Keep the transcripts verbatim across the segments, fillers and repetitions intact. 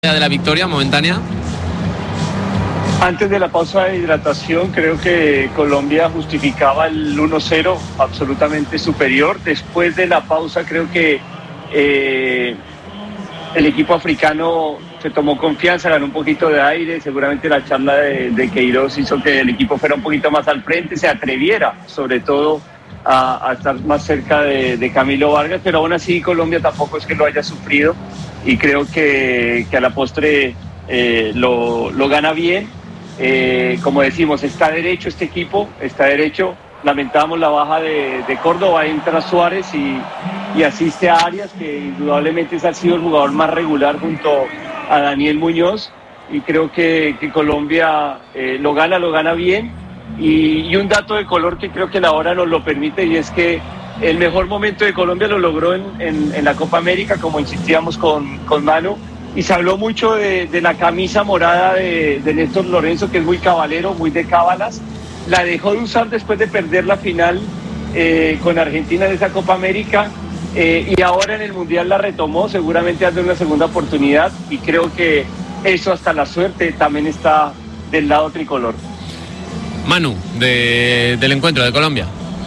de la victoria momentánea? Antes de la pausa de hidratación, creo que Colombia justificaba el uno cero absolutamente superior. Después de la pausa, creo que eh, el equipo africano se tomó confianza, ganó un poquito de aire. Seguramente la charla de, de Queiroz hizo que el equipo fuera un poquito más al frente, se atreviera, sobre todo, a, a estar más cerca de, de Camilo Vargas. Pero aún así, Colombia tampoco es que lo haya sufrido. Y creo que, que a la postre eh, lo, lo gana bien. Eh, como decimos, está derecho este equipo, está derecho. Lamentamos la baja de, de Córdoba, entra Suárez y, y asiste a Arias, que indudablemente ha sido el jugador más regular junto a Daniel Muñoz. Y creo que, que Colombia eh, lo gana, lo gana bien. Y, y un dato de color que creo que la hora nos lo permite, y es que el mejor momento de Colombia lo logró en, en, en la Copa América, como insistíamos con, con Manu, y se habló mucho de, de la camisa morada de, de Néstor Lorenzo, que es muy cabalero, muy de cábalas. La dejó de usar después de perder la final eh, con Argentina en esa Copa América, eh, y ahora en el Mundial la retomó, seguramente hace una segunda oportunidad, y creo que eso, hasta la suerte, también está del lado tricolor. Manu, de, del encuentro de Colombia.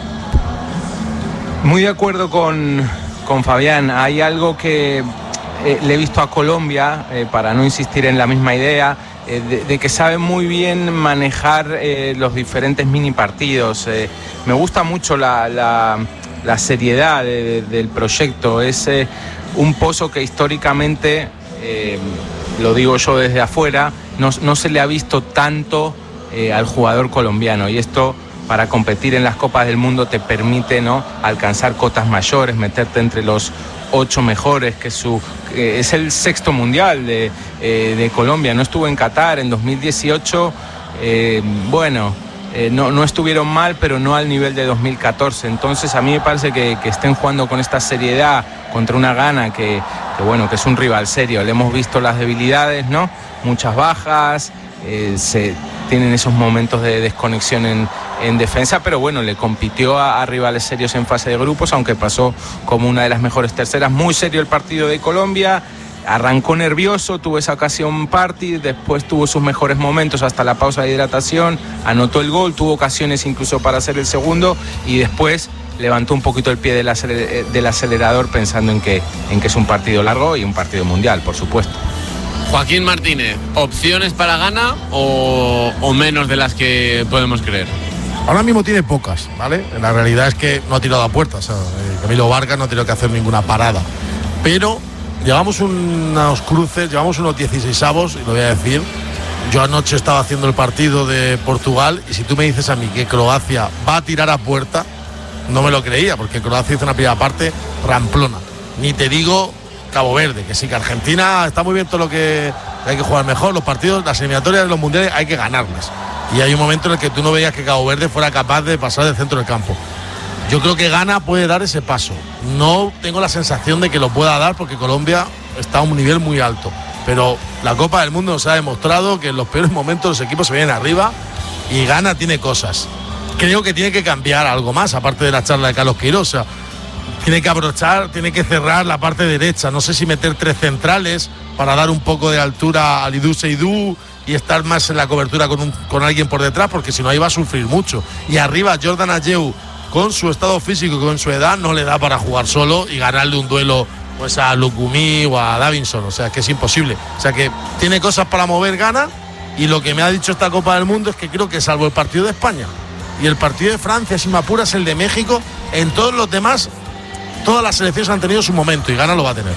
Muy de acuerdo con, con Fabián. Hay algo que eh, le he visto a Colombia, eh, para no insistir en la misma idea, eh, de, de que sabe muy bien manejar eh, los diferentes mini partidos. Eh, me gusta mucho la, la, la seriedad de, de, del proyecto. Es eh, un pozo que históricamente, eh, lo digo yo desde afuera, no, no se le ha visto tanto eh, al jugador colombiano. Y esto, para competir en las Copas del Mundo, te permite, ¿no?, alcanzar cotas mayores, meterte entre los ocho mejores, que su, eh, es el sexto mundial de, eh, de Colombia. No estuvo en Qatar en dos mil dieciocho, eh, bueno, eh, no, no estuvieron mal, pero no al nivel de dos mil catorce. Entonces a mí me parece que, que estén jugando con esta seriedad contra una Ghana que, que, bueno, que es un rival serio. Le hemos visto las debilidades, ¿no? Muchas bajas, eh, se tienen esos momentos de desconexión en, en defensa, pero bueno, le compitió a, a rivales serios en fase de grupos, aunque pasó como una de las mejores terceras. Muy serio el partido de Colombia, arrancó nervioso, tuvo esa ocasión Party, después tuvo sus mejores momentos hasta la pausa de hidratación, anotó el gol, tuvo ocasiones incluso para hacer el segundo, y después levantó un poquito el pie del, aceler, del acelerador, pensando en que, en que es un partido largo y un partido mundial, por supuesto. Joaquín Martínez, ¿opciones para Ghana o, o menos de las que podemos creer? Ahora mismo tiene pocas, ¿vale? La realidad es que no ha tirado a puerta. O sea, Camilo Vargas no ha tenido que hacer ninguna parada. Pero llevamos unos cruces, llevamos unos dieciseisavos, y lo voy a decir. Yo anoche estaba haciendo el partido de Portugal, y si tú me dices a mí que Croacia va a tirar a puerta, no me lo creía, porque Croacia hizo una primera parte ramplona. Ni te digo Cabo Verde, que sí, que Argentina está muy bien todo lo que hay que jugar mejor, los partidos, las eliminatorias de los mundiales hay que ganarlas, y hay un momento en el que tú no veías que Cabo Verde fuera capaz de pasar del centro del campo. Yo creo que Ghana puede dar ese paso, no tengo la sensación de que lo pueda dar, porque Colombia está a un nivel muy alto, pero la Copa del Mundo nos ha demostrado que en los peores momentos los equipos se vienen arriba, y Ghana tiene cosas. Creo que tiene que cambiar algo más, aparte de la charla de Carlos Queiroz. O sea, tiene que abrochar, tiene que cerrar la parte derecha. No sé si meter tres centrales para dar un poco de altura a Lidou Seydou y estar más en la cobertura con, un, con alguien por detrás, porque si no ahí va a sufrir mucho. Y arriba Jordan Ayew, con su estado físico y con su edad, no le da para jugar solo y ganarle un duelo pues a Lukumi o a Davinson. O sea, que es imposible. O sea, que tiene cosas para mover Ghana, y lo que me ha dicho esta Copa del Mundo es que creo que, salvo el partido de España y el partido de Francia, si me apuras, el de México, en todos los demás, todas las selecciones han tenido su momento, y Ghana lo va a tener.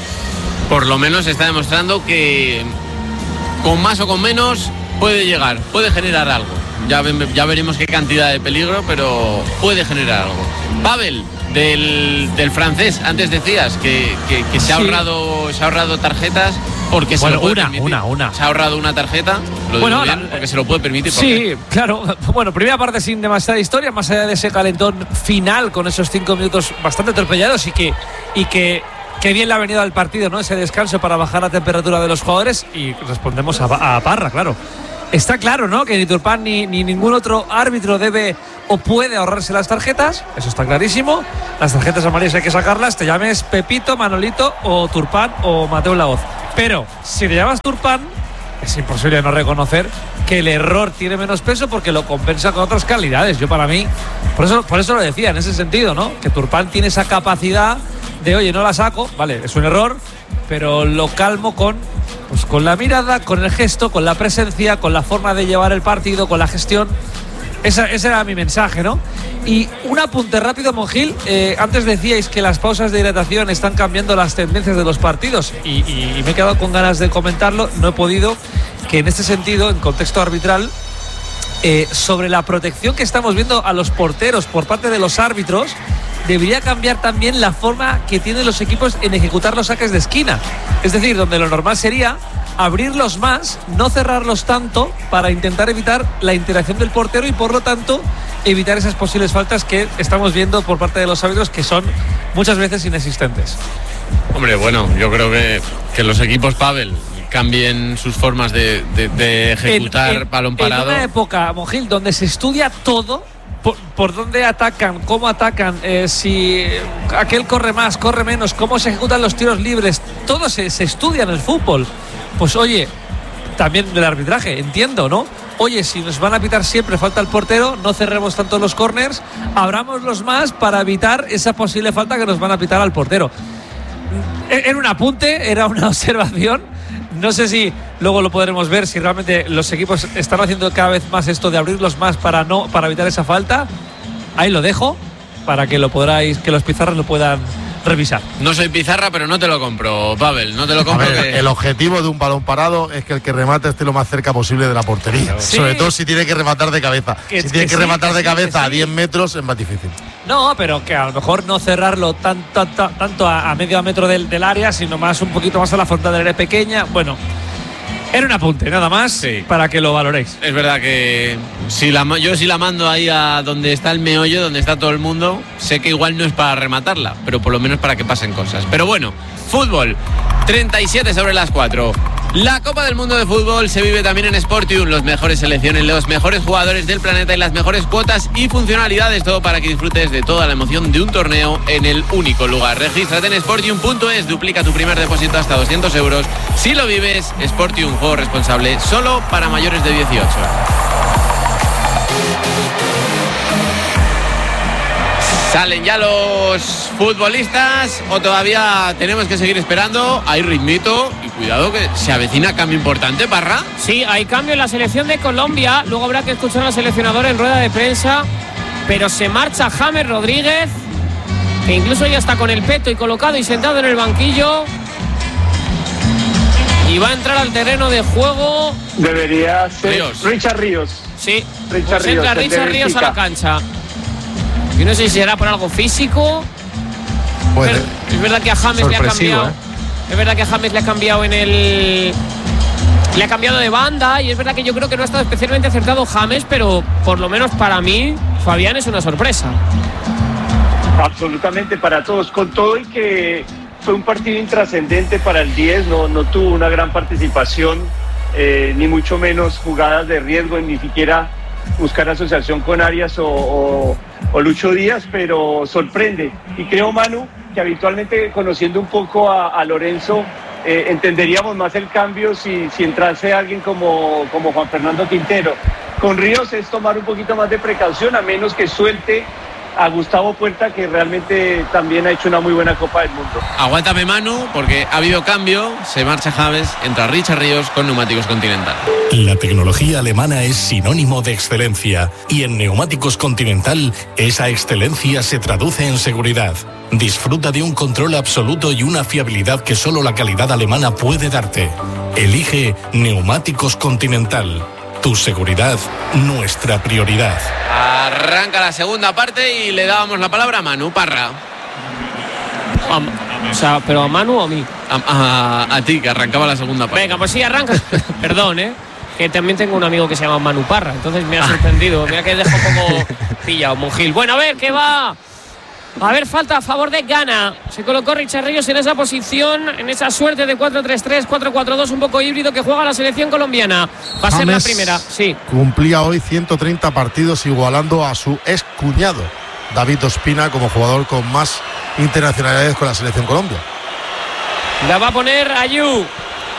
Por lo menos está demostrando que con más o con menos puede llegar, puede generar algo. Ya, ya veremos qué cantidad de peligro, pero puede generar algo. Pavel, del, del francés, antes decías que, que, que se, ha ahorrado, sí. se ha ahorrado tarjetas porque bueno, se lo puede una, permitir. Una, una. Se ha ahorrado una tarjeta, lo bueno, digo bien, la, porque se lo puede permitir. Sí, claro. Bueno, primera parte sin demasiada historia, más allá de ese calentón final con esos cinco minutos bastante atropellados, y que, y que, que bien le ha venido al partido, ¿no? Ese descanso para bajar la temperatura de los jugadores, y respondemos a, a Parra, claro. Está claro, ¿no?, que ni Turpán ni, ni ningún otro árbitro debe o puede ahorrarse las tarjetas, eso está clarísimo. Las tarjetas amarillas hay que sacarlas, te llames Pepito, Manolito o Turpán o Mateo Laoz. Pero si le llamas Turpán, es imposible no reconocer que el error tiene menos peso porque lo compensa con otras calidades. Yo para mí, por eso, por eso lo decía en ese sentido, ¿no? Que Turpán tiene esa capacidad de, oye, no la saco, vale, es un error, pero lo calmo con, pues, con la mirada, con el gesto, con la presencia, con la forma de llevar el partido, con la gestión. Esa, ese era mi mensaje, ¿no? Y un apunte rápido, Monjil. Eh, antes decíais que las pausas de hidratación están cambiando las tendencias de los partidos y, y, y me he quedado con ganas de comentarlo. No he podido, que en este sentido, en contexto arbitral, eh, sobre la protección que estamos viendo a los porteros por parte de los árbitros, debería cambiar también la forma que tienen los equipos en ejecutar los saques de esquina. Es decir, donde lo normal sería abrirlos más, no cerrarlos tanto para intentar evitar la interacción del portero y por lo tanto evitar esas posibles faltas que estamos viendo por parte de los árbitros, que son muchas veces inexistentes. Hombre, bueno, yo creo que, que los equipos Pavel cambien sus formas de, de, de ejecutar en, en, balón parado. En una época, Monjil, donde se estudia todo, por, por dónde atacan, cómo atacan, eh, si aquel corre más, corre menos, cómo se ejecutan los tiros libres, todo se, se estudia en el fútbol. Pues oye, también del arbitraje, entiendo, ¿no? Oye, si nos van a pitar siempre falta el portero, no cerremos tanto los corners, abrámoslos más para evitar esa posible falta que nos van a pitar al portero. Era un apunte, era una observación. No sé si luego lo podremos ver, si realmente los equipos están haciendo cada vez más esto de abrirlos más para no para evitar esa falta. Ahí lo dejo para que lo podráis, que los pizarras lo puedan revisar. No soy pizarra, pero no te lo compro, Pavel, no te lo compro. A ver, que... El objetivo de un balón parado es que el que remate esté lo más cerca posible de la portería. Sí. Sobre todo si tiene que rematar de cabeza. Que, si tiene que, que rematar sí, de cabeza sí, a diez metros es más difícil. No, pero que a lo mejor no cerrarlo tanto, tanto, tanto a, a medio metro del, del área, sino más un poquito más a la frontal del área pequeña. Bueno, era un apunte, nada más, sí, para que lo valoréis. Es verdad que si la, yo si la mando ahí a donde está el meollo, donde está todo el mundo, sé que igual no es para rematarla, pero por lo menos para que pasen cosas. Pero bueno, fútbol, treinta y siete sobre las cuatro. La Copa del Mundo de Fútbol se vive también en Sportium. Los mejores selecciones, los mejores jugadores del planeta y las mejores cuotas y funcionalidades. Todo para que disfrutes de toda la emoción de un torneo en el único lugar. Regístrate en sportium punto es, duplica tu primer depósito hasta doscientos euros. Si lo vives, Sportium, juego responsable, solo para mayores de dieciocho. ¿Salen ya los futbolistas o todavía tenemos que seguir esperando? Hay ritmito y cuidado que se avecina cambio importante, Parra. Sí, hay cambio en la selección de Colombia. Luego habrá que escuchar al seleccionador en rueda de prensa. Pero se marcha James Rodríguez, que incluso ya está con el peto y colocado y sentado en el banquillo. Y va a entrar al terreno de juego. Debería ser Ríos. Richard Ríos. Sí, Richard pues entra Ríos, Richard Ríos a la cancha. Yo no sé si será por algo físico. Puede. Es verdad que a James le ha cambiado. ¿eh? Es verdad que a James le ha cambiado en el. Le ha cambiado de banda. Y es verdad que yo creo que no ha estado especialmente acertado James, pero por lo menos para mí, Fabián es una sorpresa. Absolutamente para todos. Con todo y que fue un partido intrascendente para el diez, no, no tuvo una gran participación, eh, ni mucho menos jugadas de riesgo, ni siquiera buscar asociación con Arias o, o, o Lucho Díaz, pero sorprende. Y creo, Manu, que habitualmente conociendo un poco a, a Lorenzo, eh, entenderíamos más el cambio si, si entrase alguien como, como Juan Fernando Quintero. Con Ríos es tomar un poquito más de precaución, a menos que suelte a Gustavo Puerta, que realmente también ha hecho una muy buena Copa del Mundo. Aguántame, Manu, porque ha habido cambio, se marcha James, entra Richard Ríos con Neumáticos Continental. La tecnología alemana es sinónimo de excelencia y en Neumáticos Continental esa excelencia se traduce en seguridad. Disfruta de un control absoluto y una fiabilidad que solo la calidad alemana puede darte. Elige Neumáticos Continental. Tu seguridad, nuestra prioridad. Arranca la segunda parte y le dábamos la palabra a Manu Parra. A, o sea, ¿pero a Manu o a mí? A, a, a ti, que arrancaba la segunda parte. Venga, pues sí, arranca. Perdón, ¿eh? Que también tengo un amigo que se llama Manu Parra, entonces me ha sorprendido. Mira que dejo un poco pillado, Monjil. Bueno, a ver, ¿qué va? A ver, falta a favor de Ghana. Se colocó Richard Ríos en esa posición, en esa suerte de cuatro tres tres, cuatro cuatro dos, un poco híbrido que juega la selección colombiana. Va a ser la primera, sí. Cumplía hoy ciento treinta partidos, igualando a su ex cuñado, David Ospina, como jugador con más internacionalidades con la selección Colombia. La va a poner Ayew.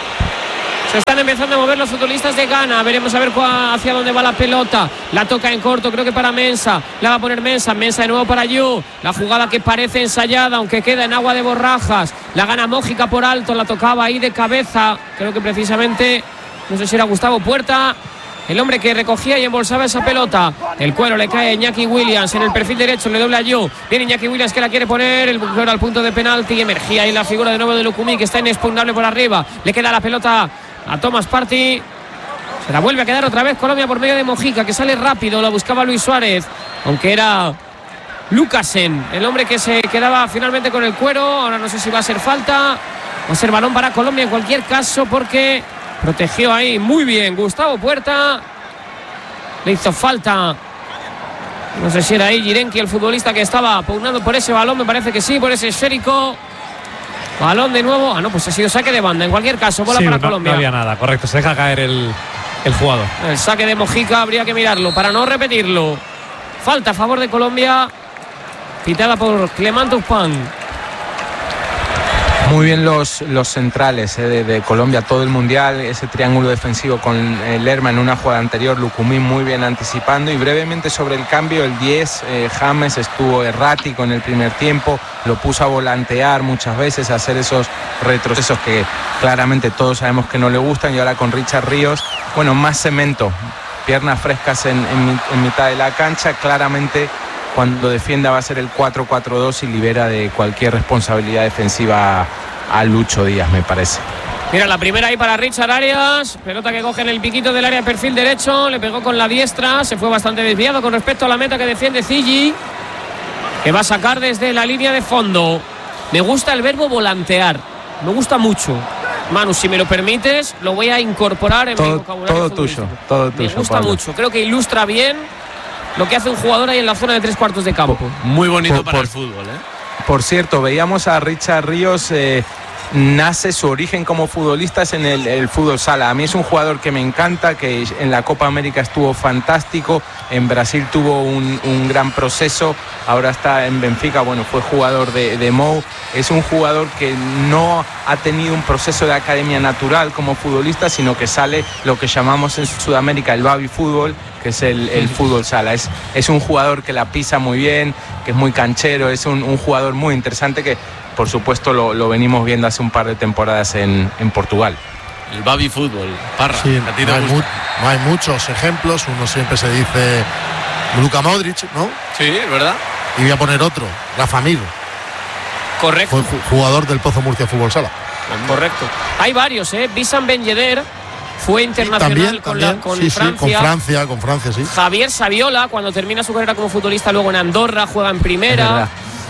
Se están empezando a mover los futbolistas de Ghana. Veremos a ver cuá, hacia dónde va la pelota. La toca en corto, creo que para Mensah. La va a poner Mensah. Mensah de nuevo para Yu. La jugada que parece ensayada, aunque queda en agua de borrajas. La gana Mójica por alto. La tocaba ahí de cabeza. Creo que precisamente, no sé si era Gustavo Puerta, el hombre que recogía y embolsaba esa pelota. El cuero le cae a Iñaki Williams en el perfil derecho, le dobla a Yu. Viene Iñaki Williams que la quiere poner, el cuero al punto de penalti. Emergía ahí la figura de nuevo de Lucumí, que está inexpugnable por arriba. Le queda la pelota a Thomas Partey. Se la vuelve a quedar otra vez Colombia por medio de Mojica, que sale rápido. La buscaba Luis Suárez, aunque era Lucasen el hombre que se quedaba finalmente con el cuero. Ahora no sé si va a ser falta, va a ser balón para Colombia en cualquier caso, porque protegió ahí muy bien Gustavo Puerta. Le hizo falta, no sé si era ahí Yirenki, el futbolista que estaba pugnando por ese balón. Me parece que sí, por ese esférico. Balón de nuevo. Ah, no, pues ha sido saque de banda. En cualquier caso, bola sí, para no, Colombia. No había nada, correcto. Se deja caer el, el jugador. El saque de Mojica habría que mirarlo para no repetirlo. Falta a favor de Colombia, pitada por Clement Turpin. Muy bien los, los centrales eh, de, de Colombia, todo el mundial, ese triángulo defensivo con eh, Lerma en una jugada anterior, Lucumí muy bien anticipando. Y brevemente sobre el cambio, el diez, eh, James estuvo errático en el primer tiempo, lo puso a volantear muchas veces, a hacer esos retrocesos que claramente todos sabemos que no le gustan. Y ahora con Richard Ríos, bueno, más cemento, piernas frescas en, en, en mitad de la cancha. Claramente cuando defienda va a ser el cuatro cuatro dos y libera de cualquier responsabilidad defensiva a Lucho Díaz, me parece. Mira, la primera ahí para Richard Arias. Pelota que coge en el piquito del área de perfil derecho. Le pegó con la diestra. Se fue bastante desviado con respecto a la meta que defiende Zilli, que va a sacar desde la línea de fondo. Me gusta el verbo volantear. Me gusta mucho. Manu, si me lo permites, lo voy a incorporar en todo, mi vocabulario. Todo tuyo, todo tuyo. Me gusta Pablo. mucho. Creo que ilustra bien lo que hace un jugador ahí en la zona de tres cuartos de campo. Muy bonito por, para por, el fútbol, ¿eh? Por cierto, veíamos a Richard Ríos. Eh, nace su origen como futbolista es en el, el fútbol sala. A mí es un jugador que me encanta, que en la Copa América estuvo fantástico, en Brasil tuvo un, un gran proceso, ahora está en Benfica, bueno, fue jugador de, de Mou. Es un jugador que no ha tenido un proceso de academia natural como futbolista, sino que sale lo que llamamos en Sudamérica el baby fútbol, que es el, el fútbol sala. Es, es un jugador que la pisa muy bien, que es muy canchero, es un, un jugador muy interesante que por supuesto lo, lo venimos viendo hace un par de temporadas en, en Portugal. El baby fútbol, Parra, sí, a ti te no, hay gusta. mu- no hay muchos ejemplos, uno siempre se dice Luka Modric, ¿no? Sí, es verdad. Y voy a poner otro, Rafa Mir, Correcto. fue ju- jugador del Pozo Murcia Fútbol Sala. Correcto. Hay varios, ¿eh? Wissam Ben Yedder fue internacional También, con, también, la, con sí, Francia. sí, con Francia, con Francia, sí. Javier Saviola, cuando termina su carrera como futbolista, luego en Andorra, juega en Es primera. verdad.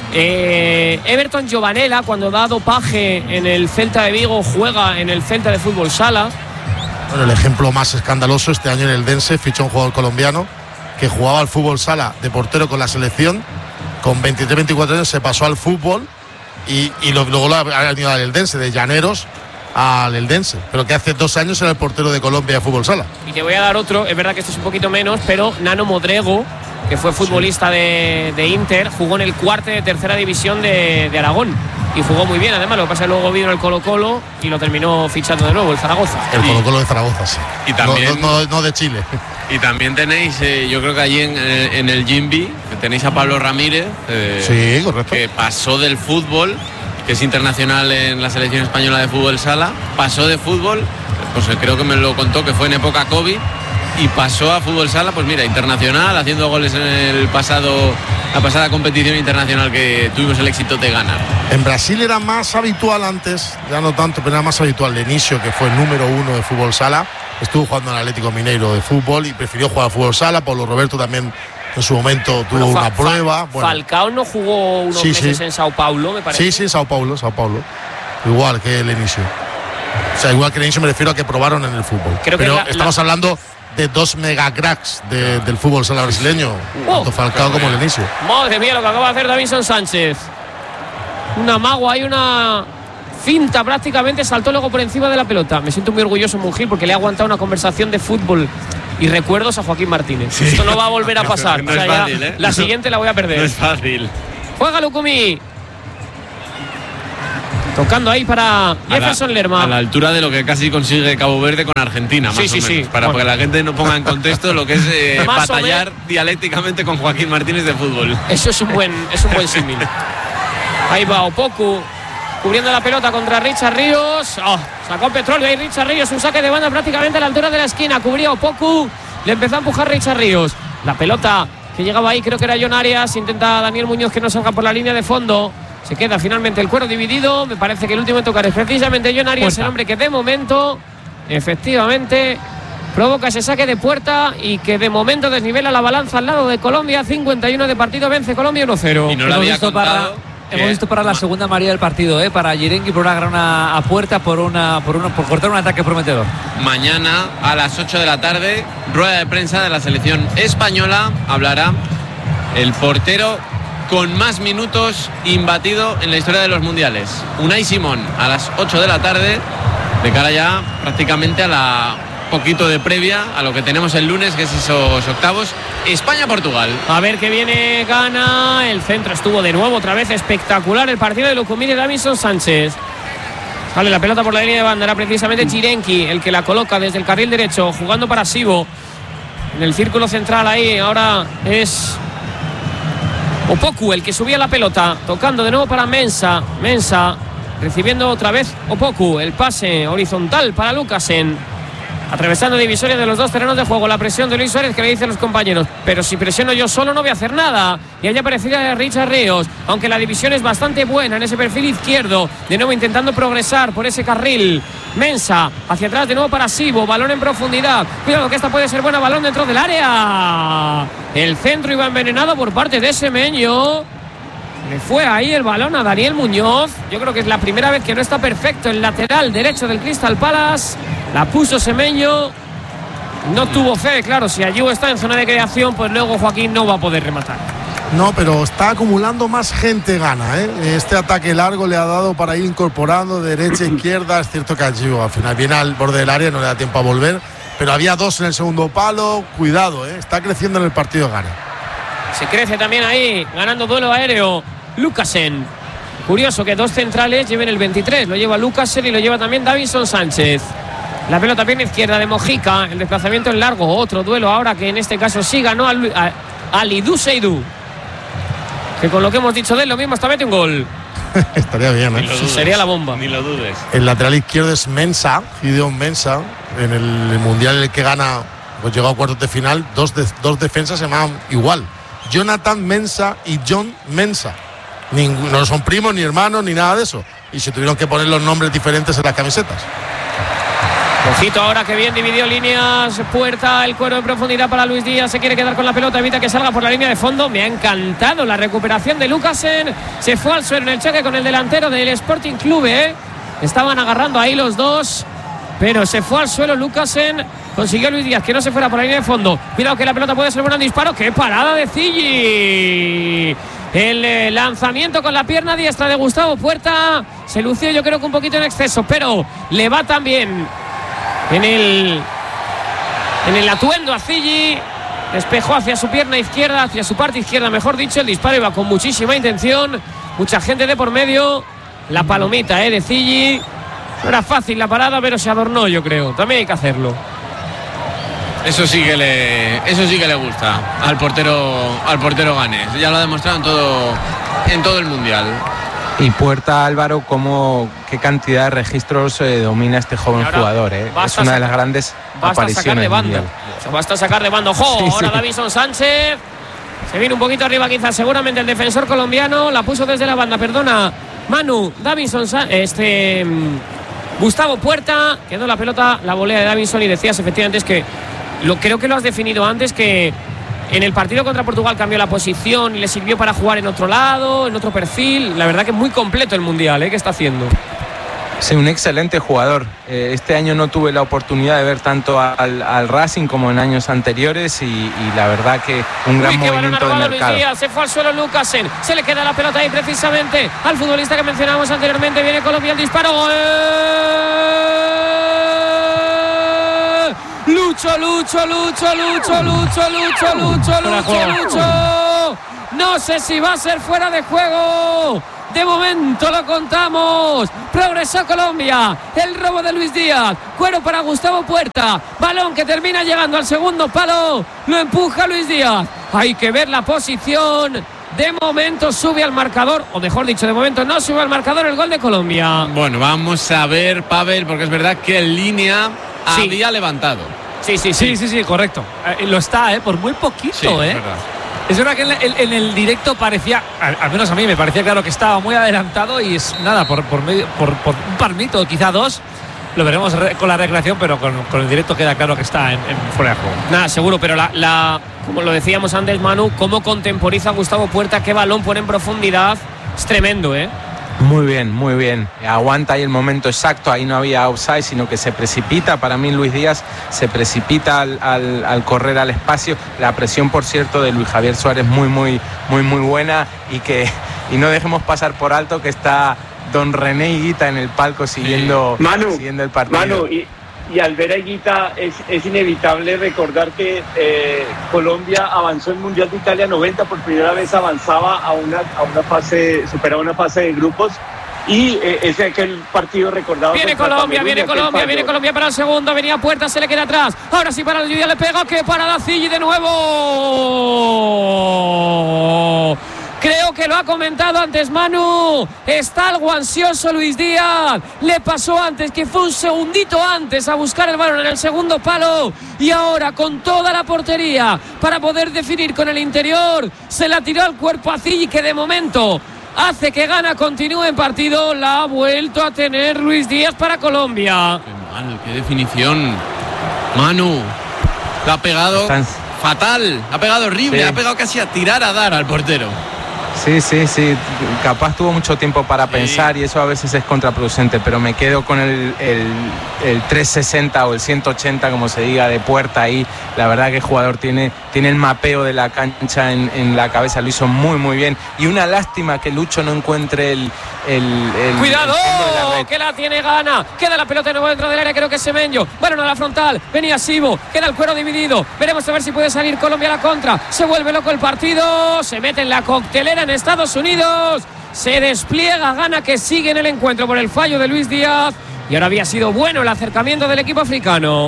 Eh, Everton Giovanella, cuando da dopaje en el Celta de Vigo, juega en el Celta de Fútbol Sala. Bueno, el ejemplo más escandaloso este año en el Dense, fichó un jugador colombiano que jugaba al fútbol sala de portero con la selección, con veintitrés veinticuatro años se pasó al fútbol y, y lo, luego lo ha ido al Eldense, de Llaneros al Eldense, pero que hace dos años era el portero de Colombia de fútbol sala. Y te voy a dar otro, es verdad que este es un poquito menos, pero Nano Modrego, que fue futbolista sí. de, de Inter, jugó en el cuarte de tercera división de, de Aragón y jugó muy bien. Además, lo que pasa es que luego vino el Colo-Colo y lo terminó fichando de nuevo el Zaragoza. El Colo-Colo de Zaragoza, sí. Y también, no, no, no de Chile. Y también tenéis, eh, yo creo que allí en, en el Jimby, tenéis a Pablo Ramírez, eh, sí, correcto, que pasó del fútbol, que es internacional en la selección española de fútbol sala, pasó de fútbol, pues creo que me lo contó, que fue en época COVID, y pasó a fútbol sala, pues mira, internacional, haciendo goles en el pasado, la pasada competición internacional que tuvimos el éxito de ganar. En Brasil era más habitual antes, ya no tanto, pero era más habitual Lenicio, que fue el número uno de fútbol sala, estuvo jugando en Atlético Mineiro de fútbol y prefirió jugar a fútbol sala. Paulo Roberto también en su momento tuvo bueno, una fa- prueba. Bueno. Falcao no jugó unos sí, meses sí. en Sao Paulo, me parece. Sí, sí, Sao Paulo, Sao Paulo. Igual que Lenicio. O sea, igual que Lenicio me refiero a que probaron en el fútbol. Creo pero que la, estamos la... hablando de dos megacracks de, del fútbol sala brasileño, oh, tanto Falcao como Lenicio. Madre mía, lo que acaba de hacer Davinson Sánchez. Un amago, hay una finta prácticamente, saltó luego por encima de la pelota. Me siento muy orgulloso, Mungil, porque le ha aguantado una conversación de fútbol y recuerdos a Joaquín Martínez. Sí. Esto no va a volver a pasar. No, no o sea, es fácil, ¿eh? La siguiente la voy a perder. No es fácil. Juega Lucumí. Tocando ahí para Jefferson a la, Lerma. A la altura de lo que casi consigue Cabo Verde con Argentina, más sí, o sí, menos. sí. Para Bueno. que la gente no ponga en contexto lo que es eh, Más o batallar dialécticamente con Joaquín Martínez de fútbol. Eso es un buen, es un buen símil. Ahí va Opoku, cubriendo la pelota contra Richard Ríos. Oh, sacó petróleo ahí Richard Ríos, un saque de banda prácticamente a la altura de la esquina. Cubría Opoku, le empezó a empujar Richard Ríos. La pelota que llegaba ahí, creo que era John Arias. Intenta Daniel Muñoz que no salga por la línea de fondo. Se queda finalmente el cuero dividido. Me parece que el último en tocar es precisamente John Arias, puerta. El hombre que de momento, efectivamente, provoca ese saque de puerta y que de momento desnivela la balanza al lado de Colombia. cincuenta y uno de partido, vence Colombia uno cero. Y no lo había contado. Para, hemos visto para la segunda María del partido, ¿eh? Para Jirengui por una gran a, a puerta, por una, por una, por cortar un ataque prometedor. Mañana a las ocho de la tarde, rueda de prensa de la selección española. Hablará el portero con más minutos imbatido en la historia de los mundiales, Unai Simón, a las ocho de la tarde, de cara ya prácticamente a la poquito de previa a lo que tenemos el lunes, que es esos octavos, España-Portugal. A ver qué viene Ghana. El centro estuvo de nuevo otra vez espectacular, el partido de Lucumí y Davinson Sánchez. Sale la pelota por la línea de banda, era precisamente Jirengui el que la coloca desde el carril derecho, jugando para Sibo en el círculo central. Ahí ahora es Opoku el que subía la pelota, tocando de nuevo para Mensa. Mensa recibiendo otra vez Opoku, el pase horizontal para Lukasen, atravesando divisorias de los dos terrenos de juego. La presión de Luis Suárez, que le dice a los compañeros: pero si presiono yo solo no voy a hacer nada. Y allá aparecía Richard Ríos, aunque la división es bastante buena en ese perfil izquierdo, de nuevo intentando progresar por ese carril. Mensa hacia atrás de nuevo para Sibo, balón en profundidad, cuidado que esta puede ser buena, balón dentro del área. El centro iba envenenado por parte de Semenyo. Le fue ahí el balón a Daniel Muñoz. Yo creo que es la primera vez que no está perfecto el lateral derecho del Crystal Palace. La puso Semenyo. No tuvo fe, claro. Si Ayew está en zona de creación, pues luego Joaquín no va a poder rematar. No, pero está acumulando más gente Ghana, ¿eh? Este ataque largo le ha dado para ir incorporando derecha, izquierda. Es cierto que Ayew al final viene al borde del área, no le da tiempo a volver. Pero había dos en el segundo palo. Cuidado, ¿eh? Está creciendo en el partido Ghana. Se crece también ahí, ganando duelo aéreo Lukasen. Curioso que dos centrales lleven el veintitrés. Lo lleva Lukasen y lo lleva también Davinson Sánchez. La pelota pierna izquierda de Mojica. El desplazamiento en largo. Otro duelo ahora que en este caso sí ganó a, a, a Alidou Seydou. Que con lo que hemos dicho de él, lo mismo hasta mete un gol. Estaría bien, ¿eh? Sí, sería la bomba. Ni lo dudes. El lateral izquierdo es Mensa, Gideon Mensa. En el, el mundial en el que gana, pues llegó a cuartos de final. Dos, de, dos defensas se llamaban igual: Jonathan Mensa y John Mensa. Ninguno, no son primos, ni hermanos, ni nada de eso. Y se tuvieron que poner los nombres diferentes en las camisetas. Ojito ahora que bien dividió líneas, puerta, el cuero en profundidad para Luis Díaz. Se quiere quedar con la pelota, evita que salga por la línea de fondo. Me ha encantado la recuperación de Lukasen. Se fue al suelo en el choque con el delantero del Sporting Club, ¿eh? Estaban agarrando ahí los dos, pero se fue al suelo Lukasen. Consiguió Luis Díaz que no se fuera por la línea de fondo. Cuidado que la pelota puede ser un gran disparo. ¡Qué parada de Zilli! El eh, lanzamiento con la pierna diestra de Gustavo Puerta. Se lució yo creo que un poquito en exceso, pero le va también en el en el atuendo a Zilli. Despejó hacia su pierna izquierda, hacia su parte izquierda mejor dicho. El disparo iba con muchísima intención, mucha gente de por medio. La palomita eh, de Zilli. No era fácil la parada, pero se adornó, yo creo. También hay que hacerlo. Eso sí que le, eso sí que le gusta al portero, al portero ganés. Ya lo ha demostrado en todo, en todo el mundial. Y Puerta, Álvaro, cómo, qué cantidad de registros eh, domina este joven jugador. Eh. Es una de las grandes basta apariciones sacar de banda. mundial. Basta sacar de banda. ¡Ojo! Sí, ahora sí. Davinson Sánchez. Se viene un poquito arriba quizás, seguramente el defensor colombiano. La puso desde la banda, perdona. Manu, Davinson Sánchez. Este, Gustavo Puerta. Quedó la pelota, la volea de Davinson y decías efectivamente es que lo, creo que lo has definido antes, que en el partido contra Portugal cambió la posición y le sirvió para jugar en otro lado, en otro perfil. La verdad que es muy completo el mundial, ¿eh? Que está haciendo. Sí, un excelente jugador. Eh, este año no tuve la oportunidad de ver tanto al, al Racing como en años anteriores y, y la verdad que un gran Uy, qué balón movimiento de armado mercado. Luis Díaz, se fue al suelo Lukasen, se le queda la pelota ahí precisamente al futbolista que mencionábamos anteriormente. Viene Colombia, el disparo. ¡Gol! Lucho, Lucho, Lucho, Lucho, Lucho, Lucho, Lucho, Lucho, Lucho. No sé si va a ser fuera de juego. De momento lo contamos. Progresó Colombia. El robo de Luis Díaz. Cuero para Gustavo Puerta. Balón que termina llegando al segundo palo. Lo empuja Luis Díaz. Hay que ver la posición. De momento sube al marcador, o mejor dicho, de momento no sube al marcador el gol de Colombia. Bueno, vamos a ver, Pavel, porque es verdad que en línea sí. había levantado. Sí, sí, sí, sí, sí, sí, correcto. Eh, lo está, ¿eh? Por muy poquito, sí, ¿eh? Es verdad. Es verdad que en, en, en el directo parecía, al, al menos a mí me parecía claro que estaba muy adelantado y es nada, por, por, medio, por, por un palmito, quizá dos. Lo veremos re, con la recreación, pero con, con el directo queda claro que está en, en fuera de juego. Nada, seguro, pero la, la, como lo decíamos antes, Manu, cómo contemporiza Gustavo Puerta, qué balón pone en profundidad, es tremendo, ¿eh? Muy bien, muy bien. Aguanta ahí el momento exacto, ahí no había offside, sino que se precipita. Para mí Luis Díaz se precipita al, al, al correr al espacio. La presión, por cierto, de Luis Javier Suárez muy, muy, muy, muy buena y que y no dejemos pasar por alto que está don René Higuita en el palco siguiendo, Manu, siguiendo el partido. Manu, y, y al ver a Higuita es, es inevitable recordar que eh, Colombia avanzó en Mundial de Italia noventa, por primera vez avanzaba a una, a una fase, superaba una fase de grupos. Y eh, ese aquel partido recordado. Viene Colombia, viene Colombia, viene Colombia para el segundo. Venía Puerta, se le queda atrás. Ahora sí para Luis Díaz, le pega. ¡Qué parada Zilli de nuevo! Creo que lo ha comentado antes Manu. Está algo ansioso Luis Díaz. Le pasó antes, que fue un segundito antes a buscar el balón en el segundo palo. Y ahora con toda la portería para poder definir con el interior, se la tiró al cuerpo a Zilli, que de momento hace que Ghana continúe en partido. La ha vuelto a tener Luis Díaz para Colombia. Qué mal, qué definición. Manu, lo ha pegado Están... fatal, ha pegado horrible, sí. Ha pegado casi a tirar a dar al portero. Sí, sí, sí, capaz tuvo mucho tiempo para sí. pensar y eso a veces es contraproducente, pero me quedo con el, el, el trescientos sesenta o el ciento ochenta, como se diga, de Puerta ahí. La verdad que el jugador tiene, tiene el mapeo de la cancha en, en la cabeza, lo hizo muy, muy bien. Y una lástima que Lucho no encuentre el... el, el ¡Cuidado! El la que la tiene Ghana. Queda la pelota de nuevo dentro del área, creo que es Semenyo. Bueno, no, la frontal, venía Sibo, queda el cuero dividido. Veremos a ver si puede salir Colombia a la contra. Se vuelve loco el partido, se mete en la coctelera en Estados Unidos, se despliega Ghana, que sigue en el encuentro por el fallo de Luis Díaz, y ahora había sido bueno el acercamiento del equipo africano.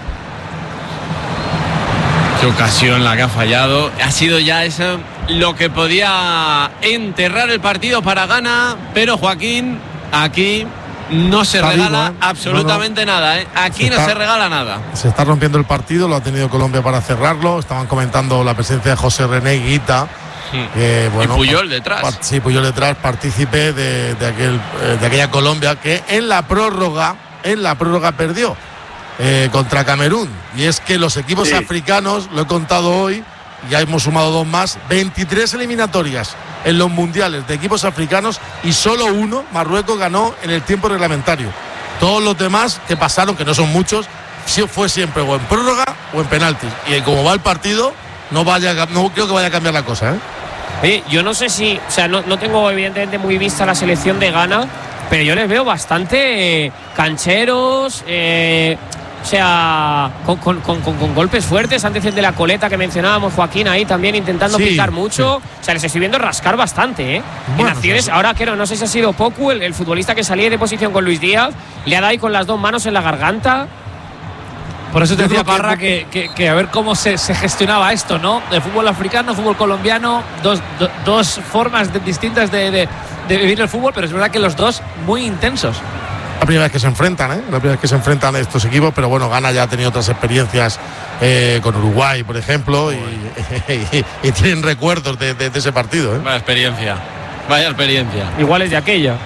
Qué ocasión la que ha fallado, ha sido ya eso lo que podía enterrar el partido para Ghana, pero Joaquín, aquí no se está regala vivo, ¿eh? absolutamente no, no. nada, ¿eh? Aquí se no está, se regala nada. Se está rompiendo el partido, lo ha tenido Colombia para cerrarlo. Estaban comentando la presencia de José René Higuita. Eh, bueno, y Puyol detrás. Part, sí, Puyol detrás, partícipe de, de, aquel, de aquella Colombia que en la prórroga, en la prórroga perdió eh, contra Camerún. Y es que los equipos sí. africanos, lo he contado hoy, ya hemos sumado dos más, veintitrés eliminatorias en los mundiales de equipos africanos y solo uno, Marruecos, ganó en el tiempo reglamentario. Todos los demás que pasaron, que no son muchos, fue siempre o en prórroga o en penaltis. Y como va el partido, no, vaya, no creo que vaya a cambiar la cosa, ¿eh? Oye, yo no sé si, o sea, no, no tengo evidentemente muy vista la selección de Ghana, pero yo les veo bastante eh, cancheros, eh, o sea, con, con, con, con golpes fuertes, antes el de la coleta que mencionábamos, Joaquín, ahí también intentando sí, picar mucho, sí. O sea, les estoy viendo rascar bastante, ¿eh? Bueno, en acciones, sí. Ahora que no, no sé si ha sido Poku, el, el futbolista que salía de posición con Luis Díaz, le ha dado ahí con las dos manos en la garganta. Por eso te decía Parra que, que, que a ver cómo se, se gestionaba esto, ¿no? El fútbol africano, fútbol colombiano, dos, do, dos formas de, distintas de, de, de vivir el fútbol, pero es verdad que los dos muy intensos. La primera vez que se enfrentan, ¿eh? La primera vez que se enfrentan estos equipos, pero bueno, Ghana ya ha tenido otras experiencias eh, con Uruguay, por ejemplo, y, y, y, y tienen recuerdos de, de, de ese partido, ¿eh? Vaya experiencia, vaya experiencia. Iguales de aquella.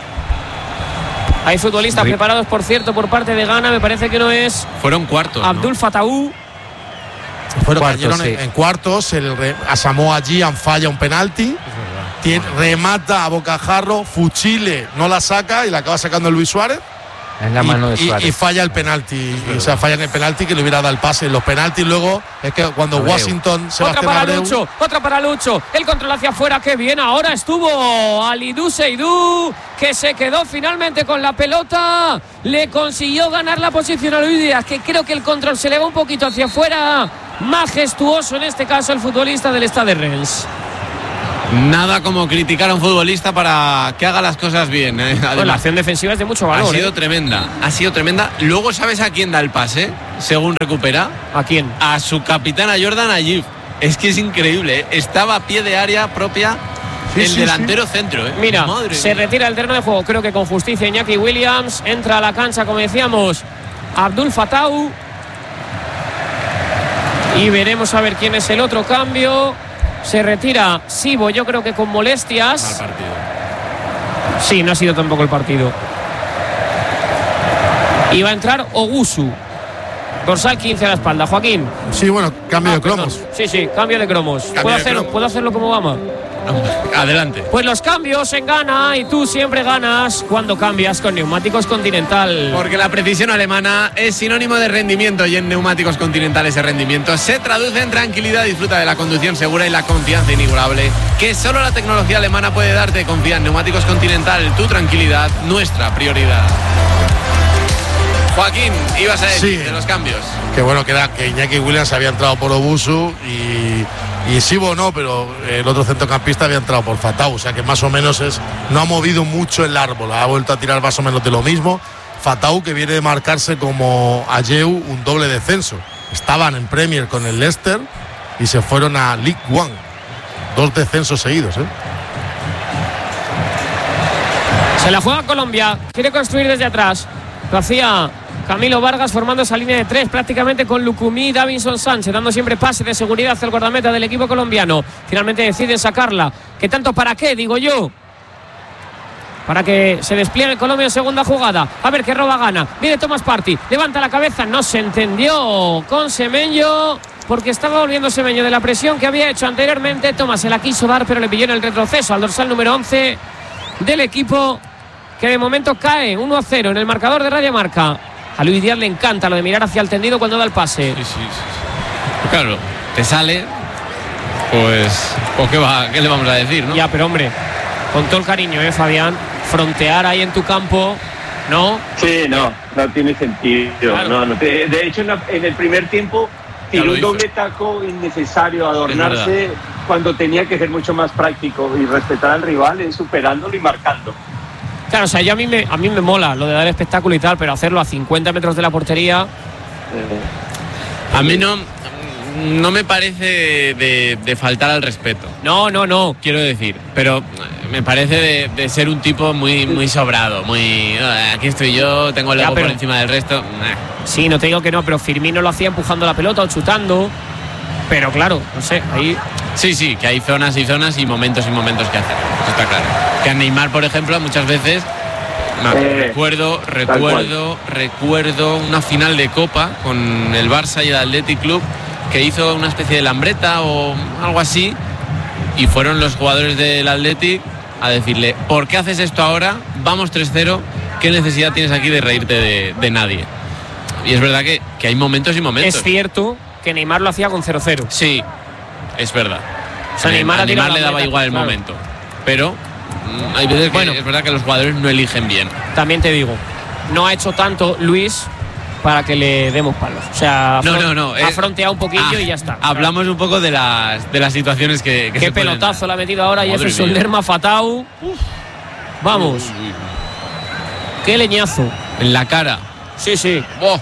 Hay futbolistas sí. preparados, por cierto, por parte de Ghana. Me parece que no es. Fueron cuartos. Abdul ¿no? Fataú. Fueron cuartos, sí. en, en cuartos. El re, Asamoah Gyan falla un penalti. Tiene, remata a bocajarro. Fuchile no la saca y la acaba sacando Luis Suárez. Es la mano y, de Suárez. Y, y falla el penalti. Y, o sea, falla en el penalti que le hubiera dado el pase. Los penaltis luego es que cuando Abreu. Washington se otra para Abreu, Lucho, otra para Lucho. El control hacia afuera, qué bien. Ahora estuvo Alidou Seydou, que se quedó finalmente con la pelota. Le consiguió ganar la posición a Luis Díaz, que creo que el control se le va un poquito hacia afuera. Majestuoso en este caso el futbolista del Stade Reims. Nada como criticar a un futbolista para que haga las cosas bien, ¿eh? Además, bueno, la acción defensiva es de mucho valor. Ha sido ¿eh? tremenda, ha sido tremenda. Luego, ¿sabes a quién da el pase? Según recupera. ¿A quién? A su capitán, a Jordan Ayew. Es que es increíble, ¿eh? Estaba a pie de área propia sí, el sí, delantero sí. centro. ¿eh? Mira, Madre se mía. retira el terreno de juego, creo que con justicia Iñaki Williams. Entra a la cancha, como decíamos, Abdul Fatau. Y veremos a ver quién es el otro cambio. Se retira Sibo, yo creo que con molestias. Mal partido. Sí, no ha sido tampoco el partido. Y va a entrar Ogusu. Dorsal quince a la espalda. Joaquín. Sí, bueno, cambio ah, de cromos. Perdón. Sí, sí, cambio de cromos. ¿Puedo, de hacerlo, cromos. ¿Puedo hacerlo como Obama? Adelante. Pues los cambios en Ghana y tú siempre ganas cuando cambias con Neumáticos Continental. Porque la precisión alemana es sinónimo de rendimiento y en Neumáticos Continental ese rendimiento se traduce en tranquilidad. Disfruta de la conducción segura y la confianza inigualable que solo la tecnología alemana puede darte. Confía en Neumáticos Continental, tu tranquilidad, nuestra prioridad. Joaquín, ibas a decir sí, de los cambios. Que bueno, que era que Iñaki Williams había entrado por Obusu y Y Sibo no, pero el otro centrocampista había entrado por Fatau, o sea que más o menos es no ha movido mucho el árbol, ha vuelto a tirar más o menos de lo mismo. Fatau, que viene de marcarse como Ayew un doble descenso. Estaban en Premier con el Leicester y se fueron a League One. Dos descensos seguidos, ¿eh? Se la juega Colombia, quiere construir desde atrás. Lo hacía Camilo Vargas formando esa línea de tres prácticamente con Lucumí y Davinson Sánchez, dando siempre pase de seguridad al guardameta del equipo colombiano. Finalmente deciden sacarla. ¿Qué tanto para qué, digo yo? Para que se despliegue Colombia en segunda jugada. A ver qué roba Gana. Viene Thomas Partey. Levanta la cabeza. No se entendió con Semenyo, porque estaba volviendo Semenyo de la presión que había hecho anteriormente. Thomas se la quiso dar, pero le pilló en el retroceso al dorsal número once del equipo, que de momento cae uno a cero en el marcador de Radio Marca. A Luis Díaz le encanta lo de mirar hacia el tendido cuando da el pase. Sí, sí, sí. Claro, te sale, pues, pues ¿qué, va, ¿qué le vamos a decir, no? Ya, pero hombre, con todo el cariño, ¿eh, Fabián? Frontear ahí en tu campo, ¿no? Sí, no, no tiene sentido. Claro. No, no. De, de hecho, en, la, en el primer tiempo tiró un doble taco innecesario, adornarse cuando tenía que ser mucho más práctico y respetar al rival, eh, superándolo y marcando. Claro, o sea, yo a mí me a mí me mola lo de dar espectáculo y tal, pero hacerlo a cincuenta metros de la portería. Eh, A mí no, no me parece de, de faltar al respeto. No, no, no. Quiero decir, pero me parece de, de ser un tipo muy, muy sobrado, muy. "Ah, aquí estoy yo, tengo el Ya, ego pero- por encima del resto". Nah. Sí, no te digo que no, pero Firmino lo hacía empujando la pelota o chutando. Pero claro, no sé, ahí. Sí, sí, que hay zonas y zonas y momentos y momentos que hacer. Eso está claro. Que a Neymar, por ejemplo, muchas veces. no, Eh, recuerdo, recuerdo, recuerdo una final de Copa con el Barça y el Athletic Club que hizo una especie de lambreta o algo así, y fueron los jugadores del Athletic a decirle: ¿por qué haces esto ahora? Vamos tres cero, ¿qué necesidad tienes aquí de reírte de, de nadie? Y es verdad que, que hay momentos y momentos. Es cierto que Neymar lo hacía con cero cero. Sí, es verdad. O sea, A Neymar a ha tirado Neymar le la daba meta, igual el claro. momento, pero mm, hay veces que Bueno. es verdad que los jugadores no eligen bien. También te digo, no ha hecho tanto Luis para que le demos palos. O sea, No, afron- no, no, ha eh, fronteado un poquillo Ah, y ya está. Hablamos un poco de las de las situaciones que, que Qué se pueden pelotazo dar. le ha metido ahora Madre Jefferson mía. Lerma Fatau. Vamos, Uy, uy, uy. qué leñazo. En la cara. Sí, sí. ¡Oh!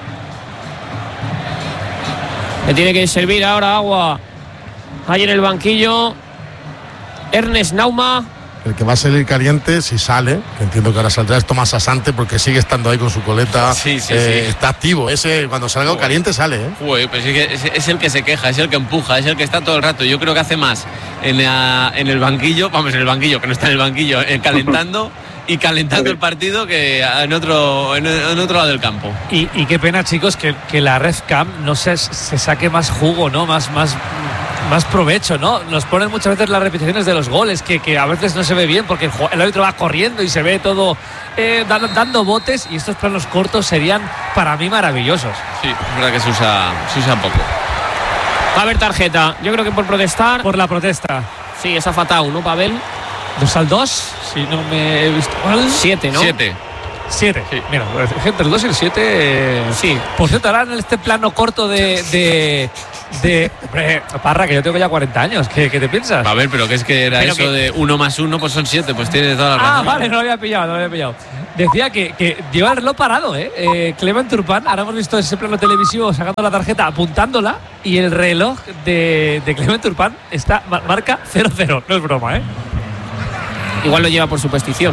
Le tiene que servir ahora agua ahí en el banquillo Ernest Nauma. El que va a salir caliente, si sale, que entiendo que ahora saldrá, es Tomás Asante, porque sigue estando ahí con su coleta. Sí, sí, eh, sí. Está activo. Ese, cuando salga Joder. caliente, sale, ¿eh? Uy, pues es, que es, es el que se queja, es el que empuja, es el que está todo el rato. Yo creo que hace más en, la- en el banquillo, vamos, en el banquillo, que no está en el banquillo, eh, calentando y calentando el partido que en otro, en, en otro lado del campo. Y, y qué pena, chicos, que, que la RefCam no se, se saque más jugo, ¿no? Más, más, más provecho, ¿no? Nos ponen muchas veces las repeticiones de los goles, que, que a veces no se ve bien porque el, ju- el árbitro va corriendo y se ve todo eh, dando, dando botes, y estos planos cortos serían para mí maravillosos. Sí, es verdad que se usa, se usa poco. Va a haber tarjeta. Yo creo que por protestar. Por la protesta. Sí, esa Fatau, ¿no, Pavel? Dos al dos, si no me he visto mal. Siete, ¿no? Siete. Siete. Sí. Mira, entre el dos y el siete. eh, Sí. Por cierto, ahora en este plano corto de, de, de... Hombre, Parra, que yo tengo ya cuarenta años. ¿Qué, qué te piensas? A ver, pero que es que era Pero eso que... de uno más uno, pues son siete, pues tienes toda la razón. Ah, vale, no lo había pillado, no lo había pillado. Decía que, que lleva el reloj parado, ¿eh? eh Clement Turpin, ahora hemos visto ese plano televisivo sacando la tarjeta, apuntándola, y el reloj de, de Clement Turpin está, marca cero cero, no es broma, ¿eh? Igual lo lleva por superstición.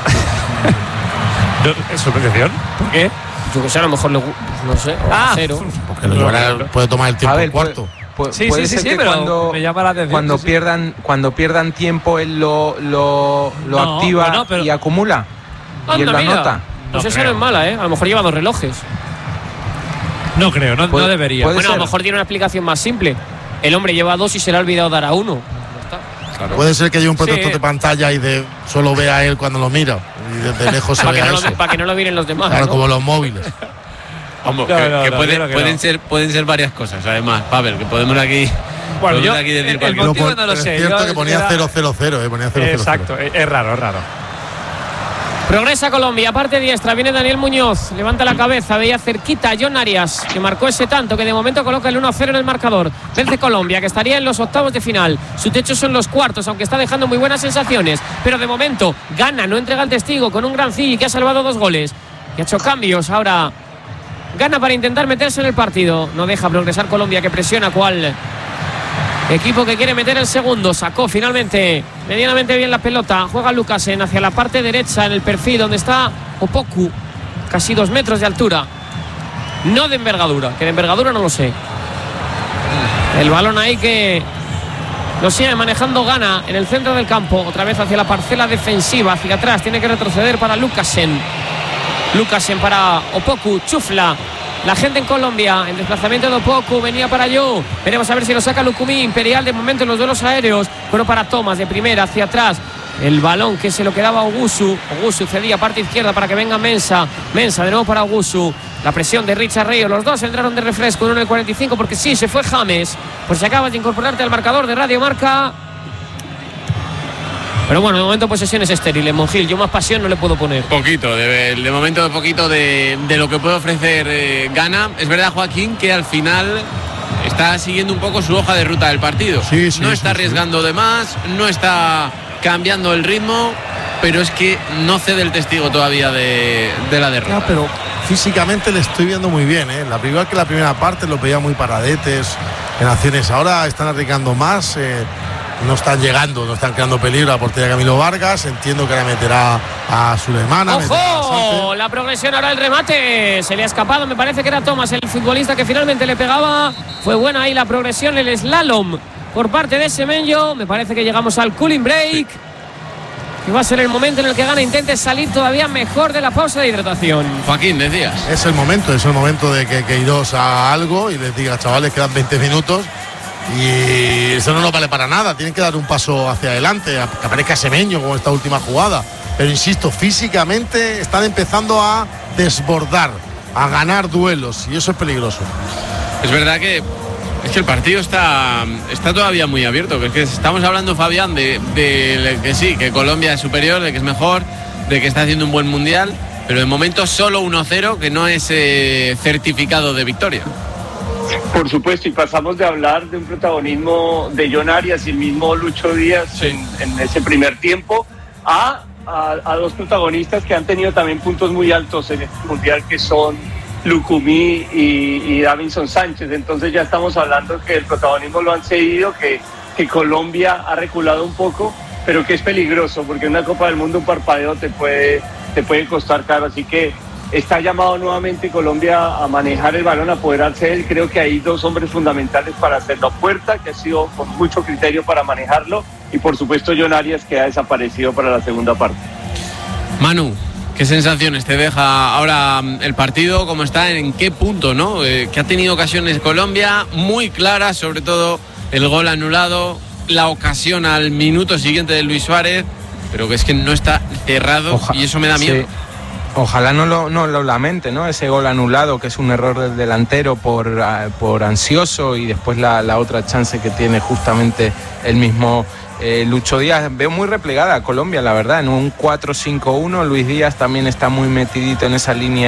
¿Es superstición? ¿Por qué? Yo que sé, a lo mejor le no sé, ah, cero. Porque lo llevará, puede tomar el tiempo ver, el cuarto. Puede, sí, puede sí, ser sí, que pero cuando, me llama la atención. cuando sí, pierdan cuando pierdan tiempo él lo, lo, lo no, activa bueno, pero... y acumula. Anda, y él lo mira. anota. Pues no esa creo. no es mala, ¿eh? A lo mejor lleva dos relojes. No creo, no, Puede, no debería. puede Bueno, ser. a lo mejor tiene una explicación más simple. El hombre lleva dos y se le ha olvidado dar a uno. Claro. Puede ser que haya un protector Sí. de pantalla y de solo vea a él cuando lo mira. Y desde lejos se Para que, vea no eso. lo, para que no lo miren los demás. Claro, ¿no? como los móviles. Vamos, No, que, no, que no, puede- creo que pueden, no. ser, pueden ser varias cosas, además, Pavel, que podemos aquí, Bueno, podemos yo, aquí decir el, el cualquier motivo Pero no lo es sé. cierto yo que ponía era- cero cero cero, eh, ponía cero cero cero. Exacto, es, es raro, es raro. Progresa Colombia, parte diestra, viene Daniel Muñoz, levanta la cabeza, veía cerquita a John Arias, que marcó ese tanto, que de momento coloca el uno a cero en el marcador. Vence Colombia, que estaría en los octavos de final. Su techo son los cuartos, aunque está dejando muy buenas sensaciones. Pero de momento gana, no entrega el testigo con un gran Zilli que ha salvado dos goles. Que ha hecho cambios, ahora gana para intentar meterse en el partido. No deja progresar Colombia, que presiona cual equipo que quiere meter el segundo. Sacó finalmente medianamente bien la pelota. Juega Lukasen hacia la parte derecha en el perfil donde está Opoku. Casi dos metros de altura. No de envergadura, que de envergadura no lo sé. El balón ahí que lo sigue manejando Gana en el centro del campo. Otra vez hacia la parcela defensiva, hacia atrás. Tiene que retroceder para Lukasen. Lukasen para Opoku. Chufla. La gente en Colombia, el desplazamiento de Opoku venía para Yo. Veremos a ver si lo saca Lukumi. Imperial de momento en los duelos aéreos. Bueno, para Thomas de primera hacia atrás. El balón que se lo quedaba a Ogusu. Ogusu cedía parte izquierda para que venga Mensa. Mensa de nuevo para Ogusu. La presión de Richard Río. Los dos entraron de refresco en uno en el cuarenta y cinco porque sí, se fue James. Por si acabas de incorporarte al marcador de Radio Marca. Pero bueno, de momento posesiones estériles, Monjil. Yo más pasión no le puedo poner. Poquito, de, de momento de poquito de, de lo que puede ofrecer eh, Gana. Es verdad, Joaquín, que al final está siguiendo un poco su hoja de ruta del partido. Sí, sí, no sí, está sí. arriesgando de más, no está cambiando el ritmo, pero es que no cede el testigo todavía de, de la derrota. Ya, pero físicamente le estoy viendo muy bien, ¿eh? La primera que la primera parte los veía muy paradetes en acciones. Ahora están arriesgando más. Eh, no están llegando, no están creando peligro a la portería de Camilo Vargas. Entiendo que ahora meterá a Suleimana. ¡Ojo! La progresión, ahora el remate. Se le ha escapado, me parece que era Thomas, el futbolista que finalmente le pegaba. Fue buena ahí la progresión, el slalom por parte de Semenyo. Me parece que llegamos al cooling break. Y va a ser el momento en el que Gana intente salir todavía mejor de la pausa de hidratación. Joaquín, decías. Es el momento, es el momento de que Queiroz haga algo y les diga, chavales, quedan veinte minutos. Y eso no nos vale para nada, tienen que dar un paso hacia adelante, que aparezca Semenyo como esta última jugada. Pero insisto, físicamente están empezando a desbordar, a ganar duelos, y eso es peligroso. Es verdad que es que el partido está, está todavía muy abierto, que es que estamos hablando, Fabián, de, de que sí, que Colombia es superior, de que es mejor, de que está haciendo un buen mundial, pero de momento solo uno cero, que no es eh, certificado de victoria. Por supuesto, y pasamos de hablar de un protagonismo de John Arias y el mismo Lucho Díaz Sí. en, en ese primer tiempo a, a, a dos protagonistas que han tenido también puntos muy altos en este mundial, que son Lukumi y, y Davinson Sánchez. Entonces ya estamos hablando que el protagonismo lo han cedido, que, que Colombia ha reculado un poco, pero que es peligroso, porque en una Copa del Mundo un parpadeo te puede, te puede costar caro. Así que está llamado nuevamente Colombia a manejar el balón, a apoderarse de él. Creo que hay dos hombres fundamentales para hacerlo. Puerta, que ha sido con mucho criterio para manejarlo, y por supuesto John Arias, que ha desaparecido para la segunda parte. Manu, ¿qué sensaciones te deja ahora el partido? ¿Cómo está? ¿En qué punto, no? Eh, que ha tenido ocasiones Colombia muy claras, sobre todo el gol anulado, la ocasión al minuto siguiente de Luis Suárez, pero que es que no está cerrado. Oja, y eso me da miedo. Sí. Ojalá no lo, no lo lamente, ¿no? Ese gol anulado, que es un error del delantero por, uh, por ansioso, y después la, la otra chance que tiene justamente el mismo eh, Lucho Díaz. Veo muy replegada a Colombia, la verdad, en un cuatro cinco uno. Luis Díaz también está muy metidito en esa línea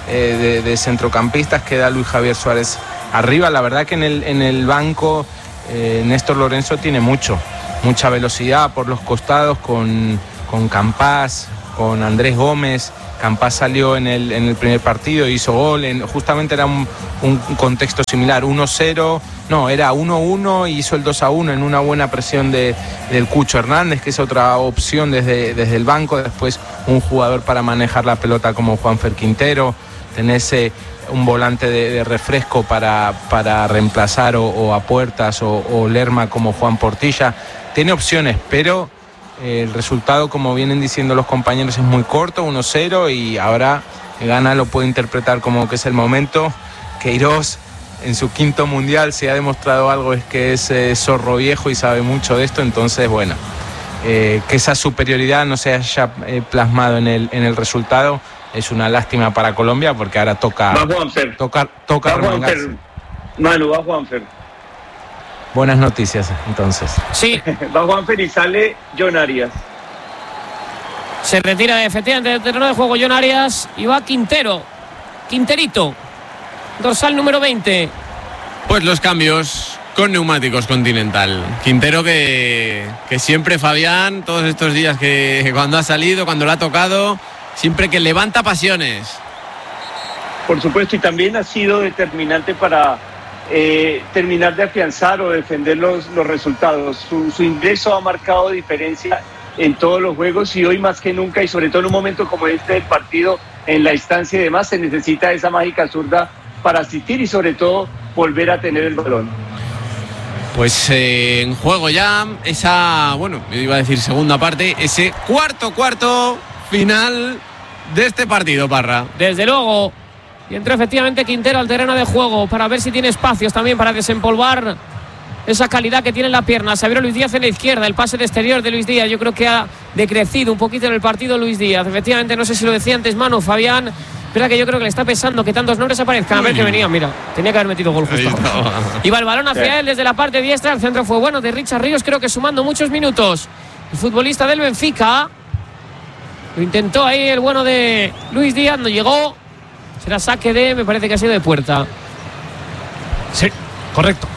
eh, de, de centrocampistas, queda Luis Javier Suárez arriba. La verdad que en el, en el banco eh, Néstor Lorenzo tiene mucho, mucha velocidad por los costados con, con Campás, con Andrés Gómez. Campás salió en el, en el primer partido, hizo gol, en, justamente era un, un contexto similar, uno cero, no, era uno uno y hizo el dos a uno en una buena presión de, del Cucho Hernández, que es otra opción desde, desde el banco. Después un jugador para manejar la pelota como Juanfer Quintero, tenés eh, un volante de, de refresco para, para reemplazar o, o a Puertas o, o Lerma como Juan Portilla. Tiene opciones, pero el resultado, como vienen diciendo los compañeros, es muy corto, uno cero, y ahora Ghana lo puede interpretar como que es el momento. Queiroz en su quinto mundial, si ha demostrado algo, es que es eh, zorro viejo y sabe mucho de esto. Entonces, bueno, eh, que esa superioridad no se haya eh, plasmado en el, en el resultado es una lástima para Colombia, porque ahora toca va Juanfer. toca, toca va Juanfer. Manu, va Juanfer. Buenas noticias, entonces. Sí. Va Juanfer y sale John Arias. Se retira efectivamente del terreno de juego John Arias y va Quintero. Quinterito, dorsal número veinte. Pues los cambios con Neumáticos Continental. Quintero que, que siempre, Fabián, todos estos días que cuando ha salido, cuando lo ha tocado, siempre que levanta pasiones. Por supuesto, y también ha sido determinante para eh, terminar de afianzar o defender los, los resultados. Su, su ingreso ha marcado diferencia en todos los juegos, y hoy más que nunca, y sobre todo en un momento como este del partido, en la instancia y demás, se necesita esa mágica zurda para asistir y sobre todo volver a tener el balón. Pues eh, en juego ya esa, bueno, yo iba a decir segunda parte, ese cuarto cuarto final de este partido, Parra. Desde luego. Y entró efectivamente Quintero al terreno de juego para ver si tiene espacios también para desempolvar esa calidad que tiene en la pierna. Se abrió Luis Díaz en la izquierda, el pase de exterior de Luis Díaz. Yo creo que ha decrecido un poquito en el partido Luis Díaz. Efectivamente, no sé si lo decía antes Manu, Fabián, pero que yo creo que le está pesando que tantos nombres aparezcan. A ver que venía, mira, tenía que haber metido gol justo. Iba el balón hacia sí. él desde la parte diestra. El centro fue bueno de Richard Ríos, creo que sumando muchos minutos. El futbolista del Benfica lo intentó ahí el bueno de Luis Díaz, no llegó. Será saque de, me parece que ha sido de puerta. Sí, correcto.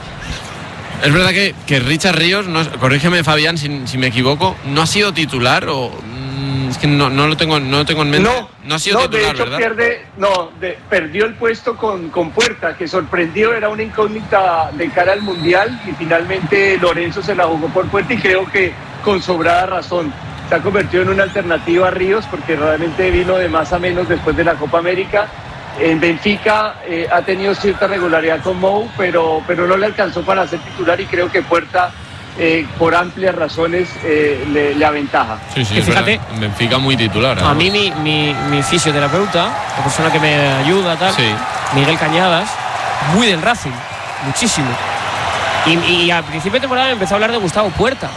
Es verdad que, que Richard Ríos, no, corrígeme Fabián si, si me equivoco, no ha sido titular o mm, es que no, no lo tengo, no lo tengo en mente. No, no ha sido no, titular, de hecho, ¿verdad? Pierde, no, de, perdió el puesto con, con Puerta, que sorprendió, era una incógnita de cara al Mundial, y finalmente Lorenzo se la jugó por Puerta, y creo que con sobrada razón. Se ha convertido en una alternativa a Ríos, porque realmente vino de más a menos después de la Copa América. En Benfica eh, ha tenido cierta regularidad con Mou, pero, pero no le alcanzó para ser titular, y creo que Puerta, eh, por amplias razones, eh, le, le aventaja. Sí, sí, que fíjate, verdad. En Benfica muy titular. A mí mi, mi, mi fisioterapeuta, la persona que me ayuda, tal, sí. Miguel Cañadas, muy del Racing, muchísimo. Y, y al principio de temporada me empezó a hablar de Gustavo Puerta.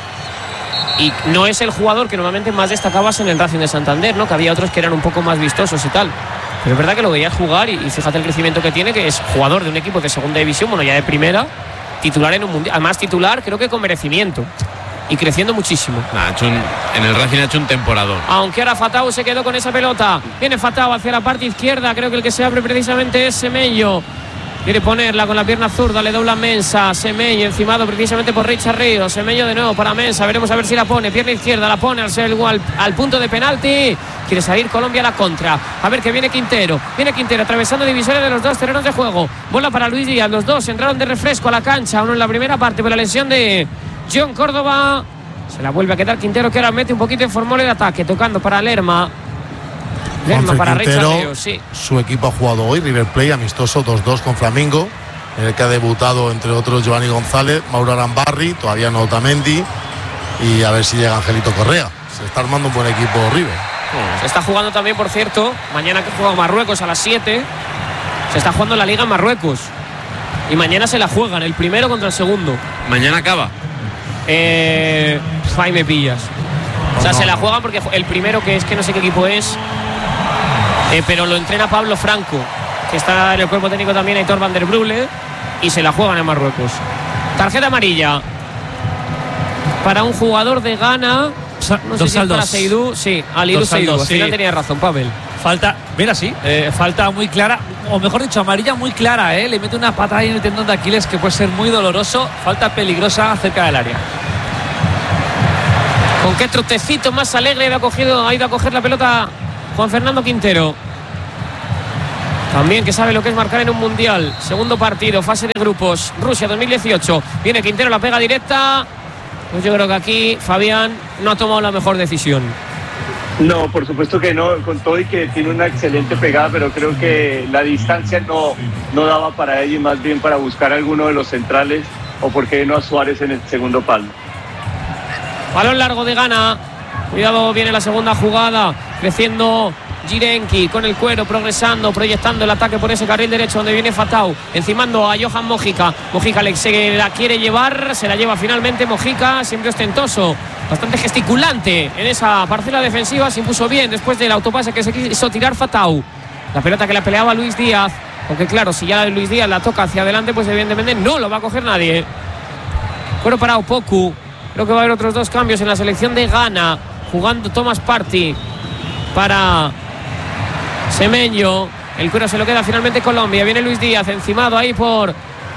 Y no es el jugador que normalmente más destacabas en el Racing de Santander, ¿no? Que había otros que eran un poco más vistosos y tal. Pero es verdad que lo veías jugar, y, y fíjate el crecimiento que tiene, que es jugador de un equipo de segunda división, bueno, ya de primera, titular en un mundial, además titular creo que con merecimiento y creciendo muchísimo. Nah, ha hecho un, en el Racing ha hecho un temporador. Aunque ahora Fatau se quedó con esa pelota, viene Fatau hacia la parte izquierda, creo que el que se abre precisamente es Semenyo. Quiere ponerla con la pierna zurda, le dobla Mensa, Semenyo encimado precisamente por Richard Ríos. Semenyo de nuevo para Mensa, veremos a ver si la pone, pierna izquierda, la pone al, al, al punto de penalti. Quiere salir Colombia a la contra. A ver que viene Quintero, viene Quintero atravesando divisores de los dos terrenos de juego. Bola para Luis Díaz, los dos entraron de refresco a la cancha, uno en la primera parte por la lesión de John Córdoba. Se la vuelve a quedar Quintero, que ahora mete un poquito en formol de ataque, tocando para Lerma. Lerma para Quintero, Richard Ríos, sí. Su equipo ha jugado hoy, River Plate, amistoso dos dos con Flamengo, en el que ha debutado entre otros Giovanni González, Mauro Arambarri, todavía no Otamendi, y a ver si llega Angelito Correa. Se está armando un buen equipo River. Se está jugando también, por cierto, mañana que juega Marruecos a las siete, se está jugando la Liga en Marruecos, y mañana se la juegan, el primero contra el segundo. Mañana acaba. Eh, ahí me pillas. O sea, no, se la juegan porque el primero, que es que no sé qué equipo es, eh, pero lo entrena Pablo Franco, que está en el cuerpo técnico también Aitor Van der Brule, y se la juegan en Marruecos. Tarjeta amarilla para un jugador de Ghana. No sé si es para Seydou. Sí, Aliru Seydou. Al final tenía razón, Pavel. Falta, mira, sí, eh, falta muy clara, o mejor dicho, amarilla muy clara, ¿eh? Le mete una patada ahí en el tendón de Aquiles que puede ser muy doloroso. Falta peligrosa cerca del área. Con qué trotecito más alegre ha, cogido, ha ido a coger la pelota Juan Fernando Quintero. También que sabe lo que es marcar en un mundial. Segundo partido, fase de grupos, Rusia dos mil dieciocho. Viene Quintero, la pega directa. Pues yo creo que aquí Fabián no ha tomado la mejor decisión. No, por supuesto que no, con todo y que tiene una excelente pegada, pero creo que la distancia no, no daba para ella y más bien para buscar a alguno de los centrales o por qué no a Suárez en el segundo palo. Balón largo de Ghana. Cuidado, viene la segunda jugada. Creciendo Jirenki con el cuero, progresando, proyectando el ataque por ese carril derecho donde viene Fatau, encimando a Johan Mojica. Mojica le, se la quiere llevar, se la lleva finalmente Mojica, siempre ostentoso, bastante gesticulante en esa parcela defensiva. Se impuso bien después del autopase que se quiso tirar Fatau. La pelota que la peleaba Luis Díaz, aunque claro, si ya Luis Díaz la toca hacia adelante, pues evidentemente no lo va a coger nadie. Cuero para Opoku. Creo que va a haber otros dos cambios en la selección de Ghana. Jugando Thomas Partey para Semenyo. El cuero se lo queda finalmente Colombia. Viene Luis Díaz encimado ahí por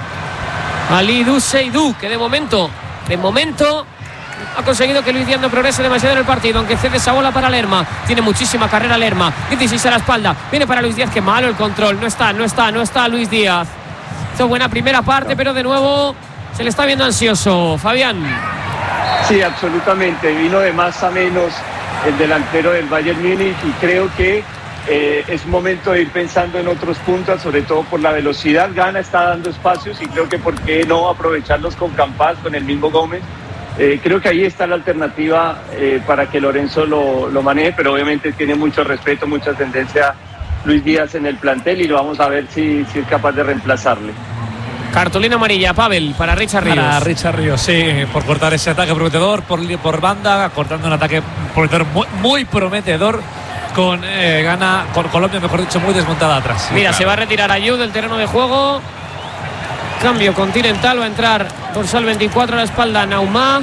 Alidou Seydou, que de momento, de momento ha conseguido que Luis Díaz no progrese demasiado en el partido, aunque cede esa bola para Lerma. Tiene muchísima carrera Lerma. dieciséis a la espalda. Viene para Luis Díaz, que malo el control. No está, no está, no está Luis Díaz. Hizo buena primera parte, pero de nuevo se le está viendo ansioso. Fabián. Sí, absolutamente. Vino de más a menos el delantero del Bayern Múnich y creo que eh, es momento de ir pensando en otros puntos, sobre todo por la velocidad. Ghana está dando espacios y creo que por qué no aprovecharlos con Campas, con el mismo Gómez. Eh, creo que ahí está la alternativa eh, para que Lorenzo lo, lo maneje, pero obviamente tiene mucho respeto, mucha tendencia Luis Díaz en el plantel y lo vamos a ver si, si es capaz de reemplazarle. Cartulina amarilla, Pavel, para Richard Ríos. Para Richard Ríos, sí, por cortar ese ataque prometedor por, por banda, cortando un ataque prometedor muy, muy prometedor con eh, Ghana, con Colombia, mejor dicho, muy desmontada atrás. Mira, claro. Se va a retirar Ayud del terreno de juego. Cambio continental, va a entrar dorsal veinticuatro a la espalda Naumá.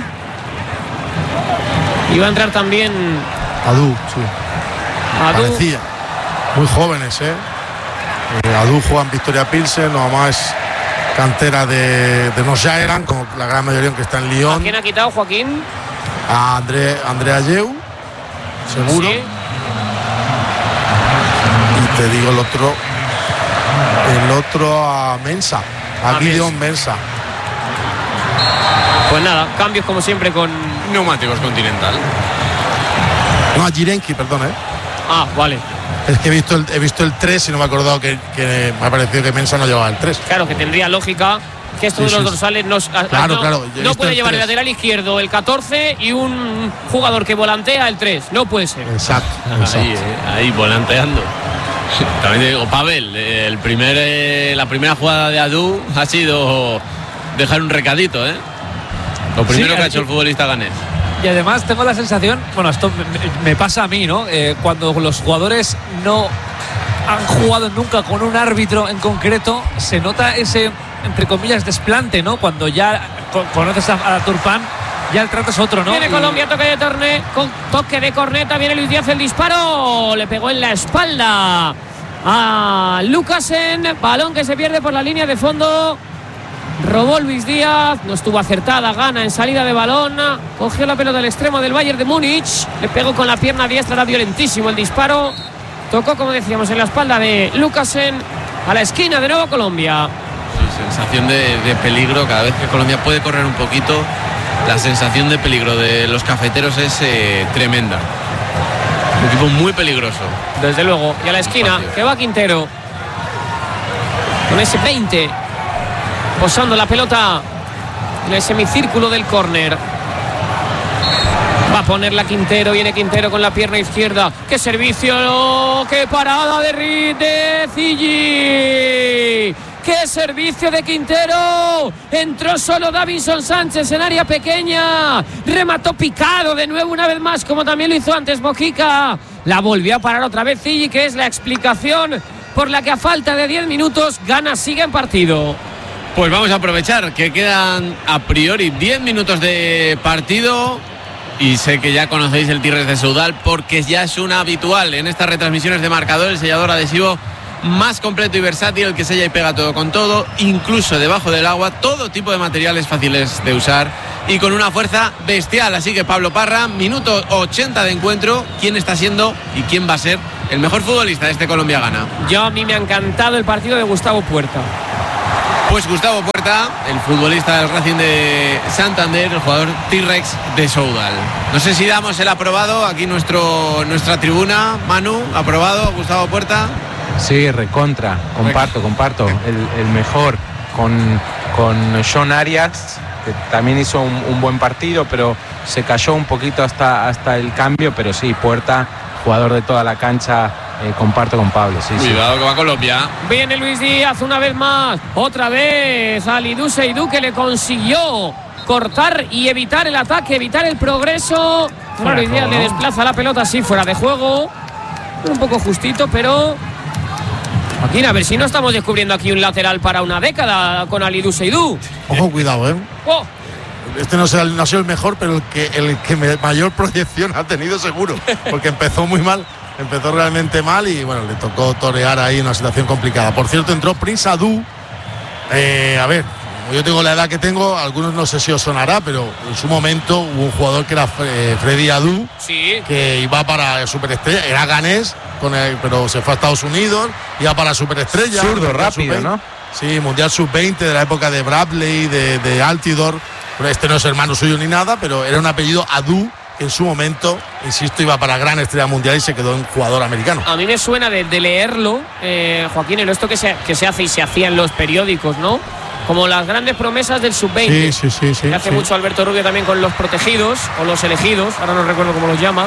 Y va a entrar también Adu, sí. Adu. Parecía. Muy jóvenes, ¿eh? eh Adu juega en Victoria Pilsen, Naumá es cantera de, de Nos-Jaeran, como la gran mayoría que está en Lyon. ¿A quién ha quitado, Joaquín? A André, Andrea Yeu, seguro. ¿Sí? Y te digo el otro, el otro a Mensa, a, a Gideon Mensa. Pues nada, cambios como siempre con Neumáticos Continental. No, a Jirenki, perdón, ¿eh? Ah, vale. Es que he visto el, he visto el tres y no me he acordado que, que me ha parecido que Mensa no llevaba el tres. Claro, que tendría lógica que estos sí, de los sí, dorsales no, claro, no, claro, no puede el llevar tres. el lateral izquierdo el catorce y un jugador que volantea el tres. No puede ser. Exacto. exacto. Ahí, eh, ahí volanteando. También te digo, Pavel, el primer, eh, la primera jugada de Adu ha sido dejar un recadito, ¿eh? Lo primero sí, que ha hecho el futbolista ganés. Y además tengo la sensación, bueno, esto me, me pasa a mí, ¿no? Eh, cuando los jugadores no han jugado nunca con un árbitro en concreto, se nota ese, entre comillas, desplante, ¿no? Cuando ya conoces a, a Turpán, ya el trato es otro, ¿no? Viene y... Colombia, toque de torne, con toque de corneta, viene Luis Díaz, el disparo, le pegó en la espalda a Lucasen, balón que se pierde por la línea de fondo. Robó Luis Díaz, no estuvo acertada Ghana en salida de balón, cogió la pelota del extremo del Bayern de Múnich, le pegó con la pierna diestra, era violentísimo el disparo, tocó, como decíamos, en la espalda de Lucasen, a la esquina de nuevo Colombia. Sí, sensación de, de peligro, cada vez que Colombia puede correr un poquito, la sensación de peligro de los cafeteros es eh, tremenda. Un equipo muy peligroso. Desde luego, y a la esquina, que va Quintero, con ese veinte. Posando la pelota en el semicírculo del córner. Va a ponerla Quintero. Viene Quintero con la pierna izquierda. ¡Qué servicio! ¡Qué parada de, de Zilli! ¡Qué servicio de Quintero! Entró solo Davinson Sánchez en área pequeña. Remató picado de nuevo una vez más, como también lo hizo antes Mojica. La volvió a parar otra vez Zilli, que es la explicación por la que a falta de diez minutos Ghana sigue en partido. Pues vamos a aprovechar que quedan a priori diez minutos de partido. y sé que ya conocéis el Tigres de Soudal porque ya es una habitual en estas retransmisiones de marcador, el sellador adhesivo más completo y versátil, el que sella y pega todo con todo, incluso debajo del agua, todo tipo de materiales fáciles de usar y con una fuerza bestial. Así que Pablo Parra, minuto ochenta de encuentro, ¿quién está siendo y quién va a ser el mejor futbolista de este Colombia Gana? Yo a mí me ha encantado el partido de Gustavo Puerta. Pues Gustavo Puerta, el futbolista del Racing de Santander, el jugador T-Rex de Soudal. No sé si damos el aprobado aquí nuestro nuestra tribuna. Manu, ¿aprobado Gustavo Puerta? Sí, recontra, comparto, comparto. El, el mejor con, con John Arias, que también hizo un, un buen partido, pero se cayó un poquito hasta, hasta el cambio, pero sí, Puerta, jugador de toda la cancha, eh, comparto con Pablo. Sí, Cuidado sí. que va Colombia. Viene Luis Díaz una vez más, otra vez a Alidou Seydou, que le consiguió cortar y evitar el ataque, evitar el progreso. Claro, Luis Díaz le desplaza la pelota así fuera de juego, un poco justito, pero Joaquín, a ver si no estamos descubriendo aquí un lateral para una década con Alidou Seydou. Ojo, cuidado, ¿eh? Oh. Este no, será, no ha sido el mejor, pero el que, el que mayor proyección ha tenido seguro, porque empezó muy mal, empezó realmente mal y bueno, le tocó torear ahí una situación complicada. Por cierto, entró Prince Adu. Eh, a ver, yo tengo la edad que tengo, algunos no sé si os sonará, pero en su momento hubo un jugador que era eh, Freddy Adu, sí, que iba para Superestrella, era ganés, con el, pero se fue a Estados Unidos, iba para Superestrella. Zurdo, rápido, ¿no? Sí, Mundial sub veinte de la época de Bradley, de, de Altidor. Este no es hermano suyo ni nada, pero era un apellido Adu, que en su momento, insisto, iba para gran estrella mundial y se quedó en jugador americano. A mí me suena de, de leerlo, eh, Joaquín, en esto que se, que se hace y se hacía en los periódicos, ¿no? Como las grandes promesas del sub veinte. Sí, sí, sí. sí que hace sí. mucho Alberto Rubio también con los protegidos o los elegidos, ahora no recuerdo cómo los llama.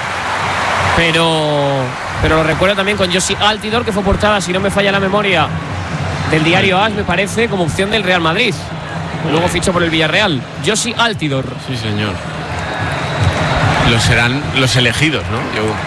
Pero, pero lo recuerdo también con Josi Altidor, que fue portada, si no me falla la memoria, del diario A S, me parece, como opción del Real Madrid. Luego fichó por el Villarreal. Josi Altidor. Sí, señor. Los serán los elegidos, ¿no?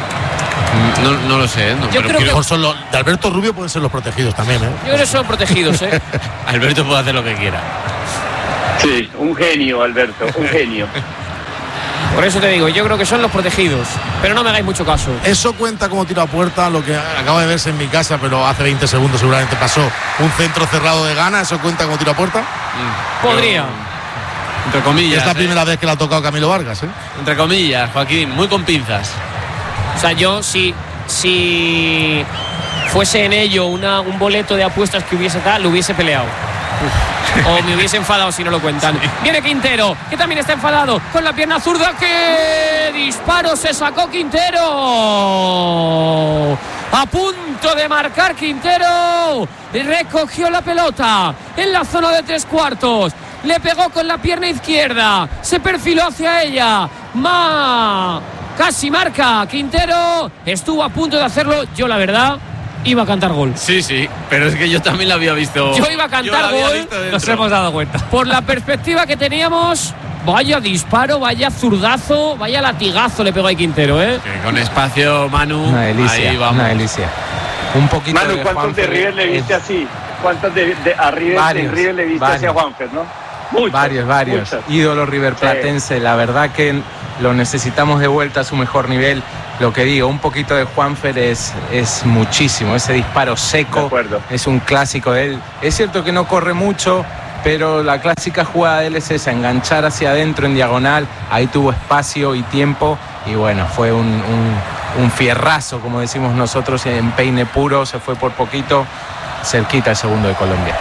Yo no, no lo sé, ¿eh? No, Yo pero creo quiero- que- Son los, de Alberto Rubio pueden ser los protegidos también, ¿eh? Yo creo que son protegidos, ¿eh? Alberto puede hacer lo que quiera. Sí, un genio, Alberto, un genio. Por eso te digo, yo creo que son los protegidos. Pero no me hagáis mucho caso. Eso cuenta como tiro a puerta, lo que acaba de verse en mi casa, pero hace veinte segundos seguramente pasó un centro cerrado de Gana. ¿Eso cuenta como tiro a puerta? Podría. Entre comillas. Es la ¿eh? primera vez que le ha tocado Camilo Vargas, ¿eh? Entre comillas, Joaquín, muy con pinzas. O sea, yo si, si fuese en ello una, un boleto de apuestas que hubiese tal, lo hubiese peleado. O me hubiese enfadado si no lo cuentan. Sí. Viene Quintero, que también está enfadado con la pierna zurda. ¡Qué disparo se sacó Quintero! A punto de marcar Quintero. Recogió la pelota en la zona de tres cuartos. Le pegó con la pierna izquierda. Se perfiló hacia ella. Ma. Casi marca Quintero. Estuvo a punto de hacerlo. Yo, la verdad, iba a cantar gol. Sí, sí, pero es que yo también la había visto. Yo iba a cantar gol. Nos hemos dado cuenta. Por la perspectiva que teníamos, vaya disparo, vaya zurdazo, vaya latigazo le pegó a Quintero, ¿eh? Que con espacio, Manu. Una delicia, ahí vamos. una delicia. Un poquito Manu, de ¿cuántos Juanfer de River le viste es- así? ¿Cuántos de, de a River, Varios, de River le viste varios. hacia Juanfer, no? Muchos, Varios, varios. muchos. Ídolo riverplatense. La verdad que lo necesitamos de vuelta a su mejor nivel. Lo que digo, un poquito de Juanfer es, es muchísimo. Ese disparo De seco acuerdo. es un clásico de él. Es cierto que no corre mucho, pero la clásica jugada de él es esa, enganchar hacia adentro en diagonal. Ahí tuvo espacio y tiempo. Y bueno, fue un, un, un fierrazo, como decimos nosotros, en peine puro. Se fue por poquito, cerquita el segundo de Colombia.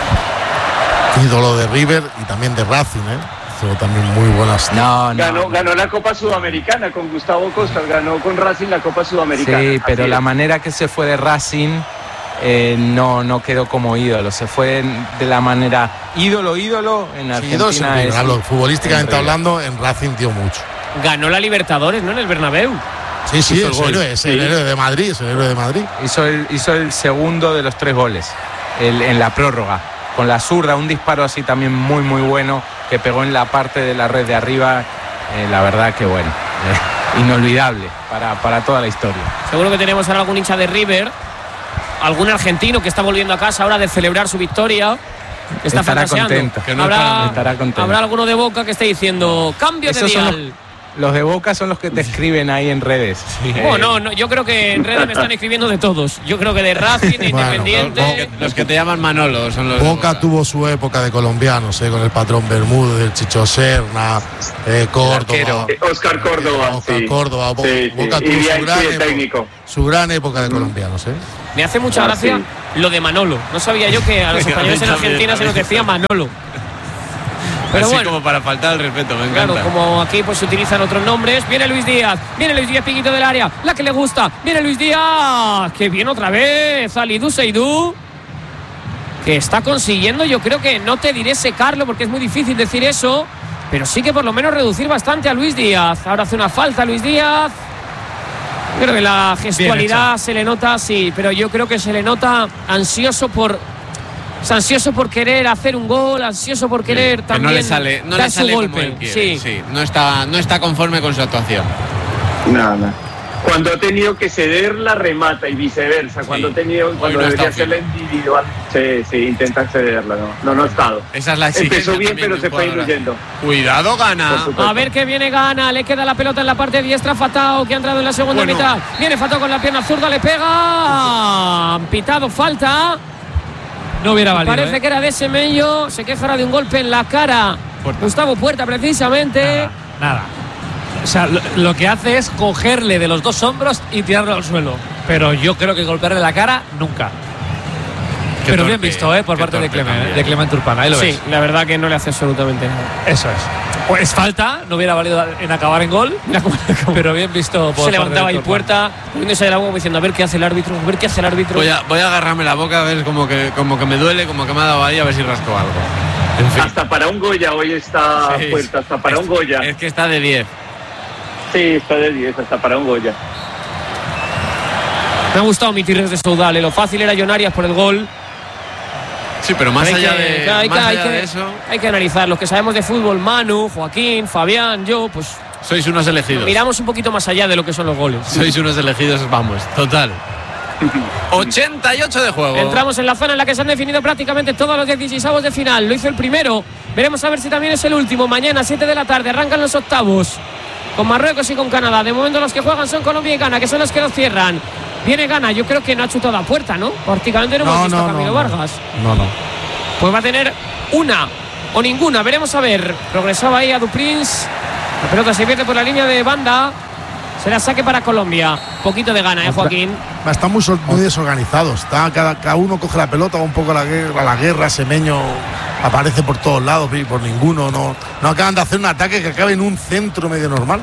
Ídolo de River y también de Racing, ¿eh? Hizo también muy buenas. No, no. Ganó, ganó la Copa Sudamericana con Gustavo Costas, ganó con Racing la Copa Sudamericana. Sí, pero Así la es. manera que se fue de Racing eh, no, no quedó como ídolo. Se fue de la manera ídolo, ídolo en Sí, Argentina. ídolo sin River, es- hablo, futbolísticamente en River. hablando, en Racing dio mucho. Ganó la Libertadores, ¿no? En el Bernabéu. Sí, sí, Hizo el es gol. héroe, es el Sí. héroe de Madrid, es el héroe de Madrid. Hizo el, hizo el segundo de los tres goles el- en la prórroga. Con la zurda, un disparo así también muy, muy bueno que pegó en la parte de la red de arriba. Eh, la verdad que bueno, eh, inolvidable para, para toda la historia. Seguro que tenemos ahora algún hincha de River, algún argentino que está volviendo a casa ahora de celebrar su victoria, que está Estará fantaseando. contento, que no habrá, estará- estará contento. habrá alguno de Boca que esté diciendo cambio Esos de son dial. Los de Boca son los que te escriben ahí en redes. Sí. Oh, no, no, yo creo que en redes me están escribiendo de todos. Yo creo que de Racing, de Bueno, Independiente. Los que, los que te llaman Manolo son los. Boca, Boca tuvo su época de colombianos, eh, con el patrón Bermúdez, el Chicho Serna, eh, Córdoba. Eh, Oscar Córdoba. Oscar sí. Córdoba. Bo- Sí, sí. Boca Y tuvo su Bianchi, gran, el época, técnico. su gran época de colombianos. ¿eh? Me hace mucha Ah, gracia sí. lo de Manolo. No sabía yo que a los Sí, españoles a en mí también, Argentina a se mí nos decía Manolo. Pero Así bueno, como para faltar el respeto, me encanta. claro, como aquí pues se utilizan otros nombres. Viene Luis Díaz, viene Luis Díaz, piquito del área, la que le gusta. Viene Luis Díaz, que viene otra vez. Alidou Seydou, que está consiguiendo, yo creo que no te diré secarlo porque es muy difícil decir eso, pero sí que por lo menos reducir bastante a Luis Díaz. Ahora hace una falta Luis Díaz. Creo que la gestualidad se le nota, sí, pero yo creo que se le nota ansioso por es ansioso por querer hacer un gol, ansioso por querer Sí, que también no le sale, no dar le sale su como golpe. él quiere, Sí. sí, no está, no está conforme con su actuación. Nada. Cuando ha tenido que ceder, la remata y viceversa. Cuando Sí. ha tenido, Hoy cuando no ha debería estado hacerla individual, sí, sí, intenta cederla, no, no, no ha estado. Esa es la exigencia. Empezó bien, también pero de se un fue jugador. diluyendo. Cuidado, Por Gana. supuesto. A ver que viene Gana, le queda la pelota en la parte diestra. Fatao, que ha entrado en la segunda Bueno. mitad. Viene Fatao con la pierna zurda, le pega. Han pitado falta. No hubiera valido. Parece ¿eh? que era de Semenyo. Se quejará de un golpe en la cara. Puerta. Gustavo Puerta, precisamente. Nada, nada. O sea, lo, lo que hace es cogerle de los dos hombros y tirarlo al suelo. Pero yo creo que golpearle la cara, nunca. Qué Pero bien torpe, visto, ¿eh? Por qué parte de torpe Clemente, también. de Clemente Urbana. Ahí lo Sí, ves. la verdad que no le hace absolutamente nada. Eso es. Pues falta, no hubiera valido en acabar en gol. Pero bien visto por Se levantaba ahí parte de Puerta, poniéndose de la boca diciendo a ver qué hace el árbitro, a ver qué hace el árbitro. Voy a, voy a agarrarme la boca a ver como que, como que me duele, como que me ha dado ahí, a ver si rasco algo. En fin. Hasta para un Goya hoy está Sí. Puerta, hasta para es, un Goya. Es que está de diez. Sí, está de diez, hasta para un Goya. Me ha gustado mi Tigres de Soudal, lo fácil era Jon Arias por el gol. Sí, pero más Hay allá, que- de, claro, hay más que- hay allá que- de eso, Hay que analizar los que sabemos de fútbol, Manu, Joaquín, Fabián, yo, pues sois unos elegidos. miramos un poquito más allá de lo que son los goles. Sois unos elegidos, vamos, total. ochenta y ocho de juego. Entramos en la zona en la que se han definido prácticamente todos los dieciseisavos de final. Lo hizo el primero. Veremos a ver si también es el último. Mañana, siete de la tarde, arrancan los octavos. Con Marruecos y con Canadá. De momento los que juegan son Colombia y Ghana, que son los que los cierran. Viene Ghana, yo creo que no ha chutado a puerta, ¿no? Prácticamente no, hemos visto a Camilo Vargas. No, no. Pues va a tener una o ninguna. Veremos a ver. Progresaba ahí a Duprins. La pelota se pierde por la línea de banda. Será saque para Colombia. Poquito de Ghana, ¿eh, Joaquín? Están muy, sol- muy desorganizados. Está, cada, cada uno coge la pelota, va un poco a la guerra, a la guerra. Semeño aparece por todos lados y por ninguno. No, no acaban de hacer un ataque que acabe en un centro medio normal.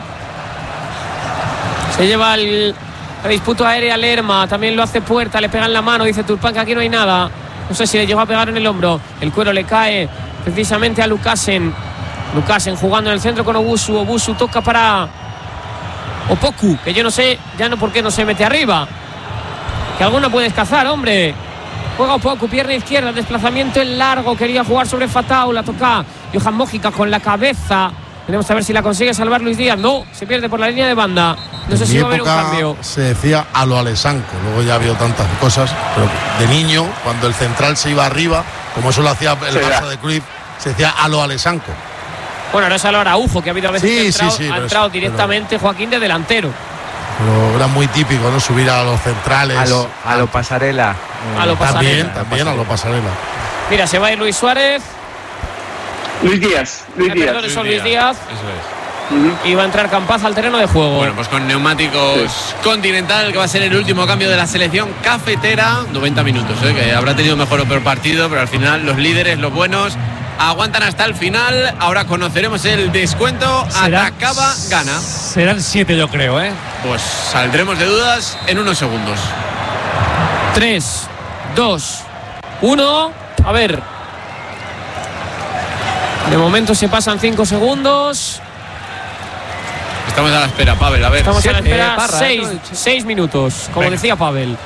Se lleva el, la disputa aérea Lerma. También lo hace Puerta. Le pega en la mano. Dice Turpán que aquí no hay nada. No sé si le llegó a pegar en el hombro. El cuero le cae precisamente a Lukasen. Lukasen jugando en el centro con Obusu. Obusu toca para Opoku, que yo no sé ya no por qué no se mete arriba. Que alguna puedes cazar, hombre. Juega Opoku, pierna izquierda, desplazamiento en largo. Quería jugar sobre Fatau, la toca Johan Mójica con la cabeza. Tenemos a ver si la consigue salvar Luis Díaz. No, se pierde por la línea de banda. No sé En si mi va a haber un época cambio. se decía a lo Alessanco, luego ya ha habido tantas cosas, pero de niño, cuando el central se iba arriba, como eso lo hacía el Sí, Barça ya. de Cruyff, se decía a lo Alessanco. Bueno, ahora es Álvaro Araujo, que ha habido a veces Sí, que ha entrado, sí, sí, ha pero entrado es- directamente Joaquín de delantero. Pero era muy típico, ¿no? Subir a los centrales. A lo, a lo pasarela. A lo también, pasarela. también a lo pasarela. Mira, se va a ir Luis Suárez. Luis Díaz, Luis Eh, Díaz. perdón, son Luis Díaz. Eso es. Y va a entrar Campaz al terreno de juego. Bueno, pues con neumáticos Continental, que va a ser el último cambio de la selección cafetera. noventa minutos, ¿eh? Que habrá tenido mejor o peor partido, pero al final los líderes, los buenos, aguantan hasta el final. Ahora conoceremos el descuento. Será- Atacaba, gana. Serán siete, yo creo, ¿eh? Pues saldremos de dudas en unos segundos. tres, dos, uno. A ver. De momento se pasan cinco segundos. Estamos a la espera, Pavel, a ver. Estamos a la Siete, espera. Parra, seis, ¿no? seis minutos, como Venga. decía Pavel.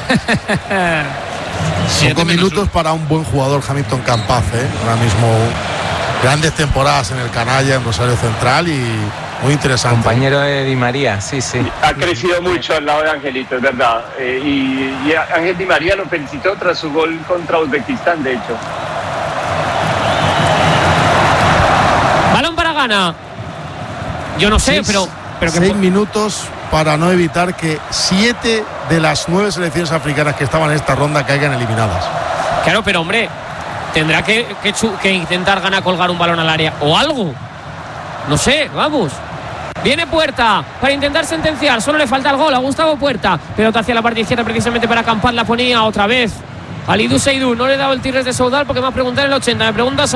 Siete Pocos menos minutos uno. para un buen jugador, Hamilton Campaz, ¿eh? Ahora mismo grandes temporadas en el Canalla, en Rosario Central y muy interesante. Compañero de Di María, sí, sí. Ha crecido mucho al lado de Angelito, es verdad. Eh, y, y Ángel Di María lo felicitó tras su gol contra Uzbekistán, de hecho. Balón para Ghana. Yo no sé, seis, pero, pero que seis minutos para no evitar que siete de las nueve selecciones africanas que estaban en esta ronda caigan eliminadas. Claro, pero hombre, tendrá que, que, que intentar ganar colgar un balón al área o algo. No sé, vamos. Viene Puerta para intentar sentenciar. Solo le falta el gol a Gustavo Puerta. Pelota hacia la parte izquierda precisamente para acampar. La ponía otra vez Alidou Seydou. No le he dado el tires de Soudal porque me ha preguntado en el ochenta. Me preguntas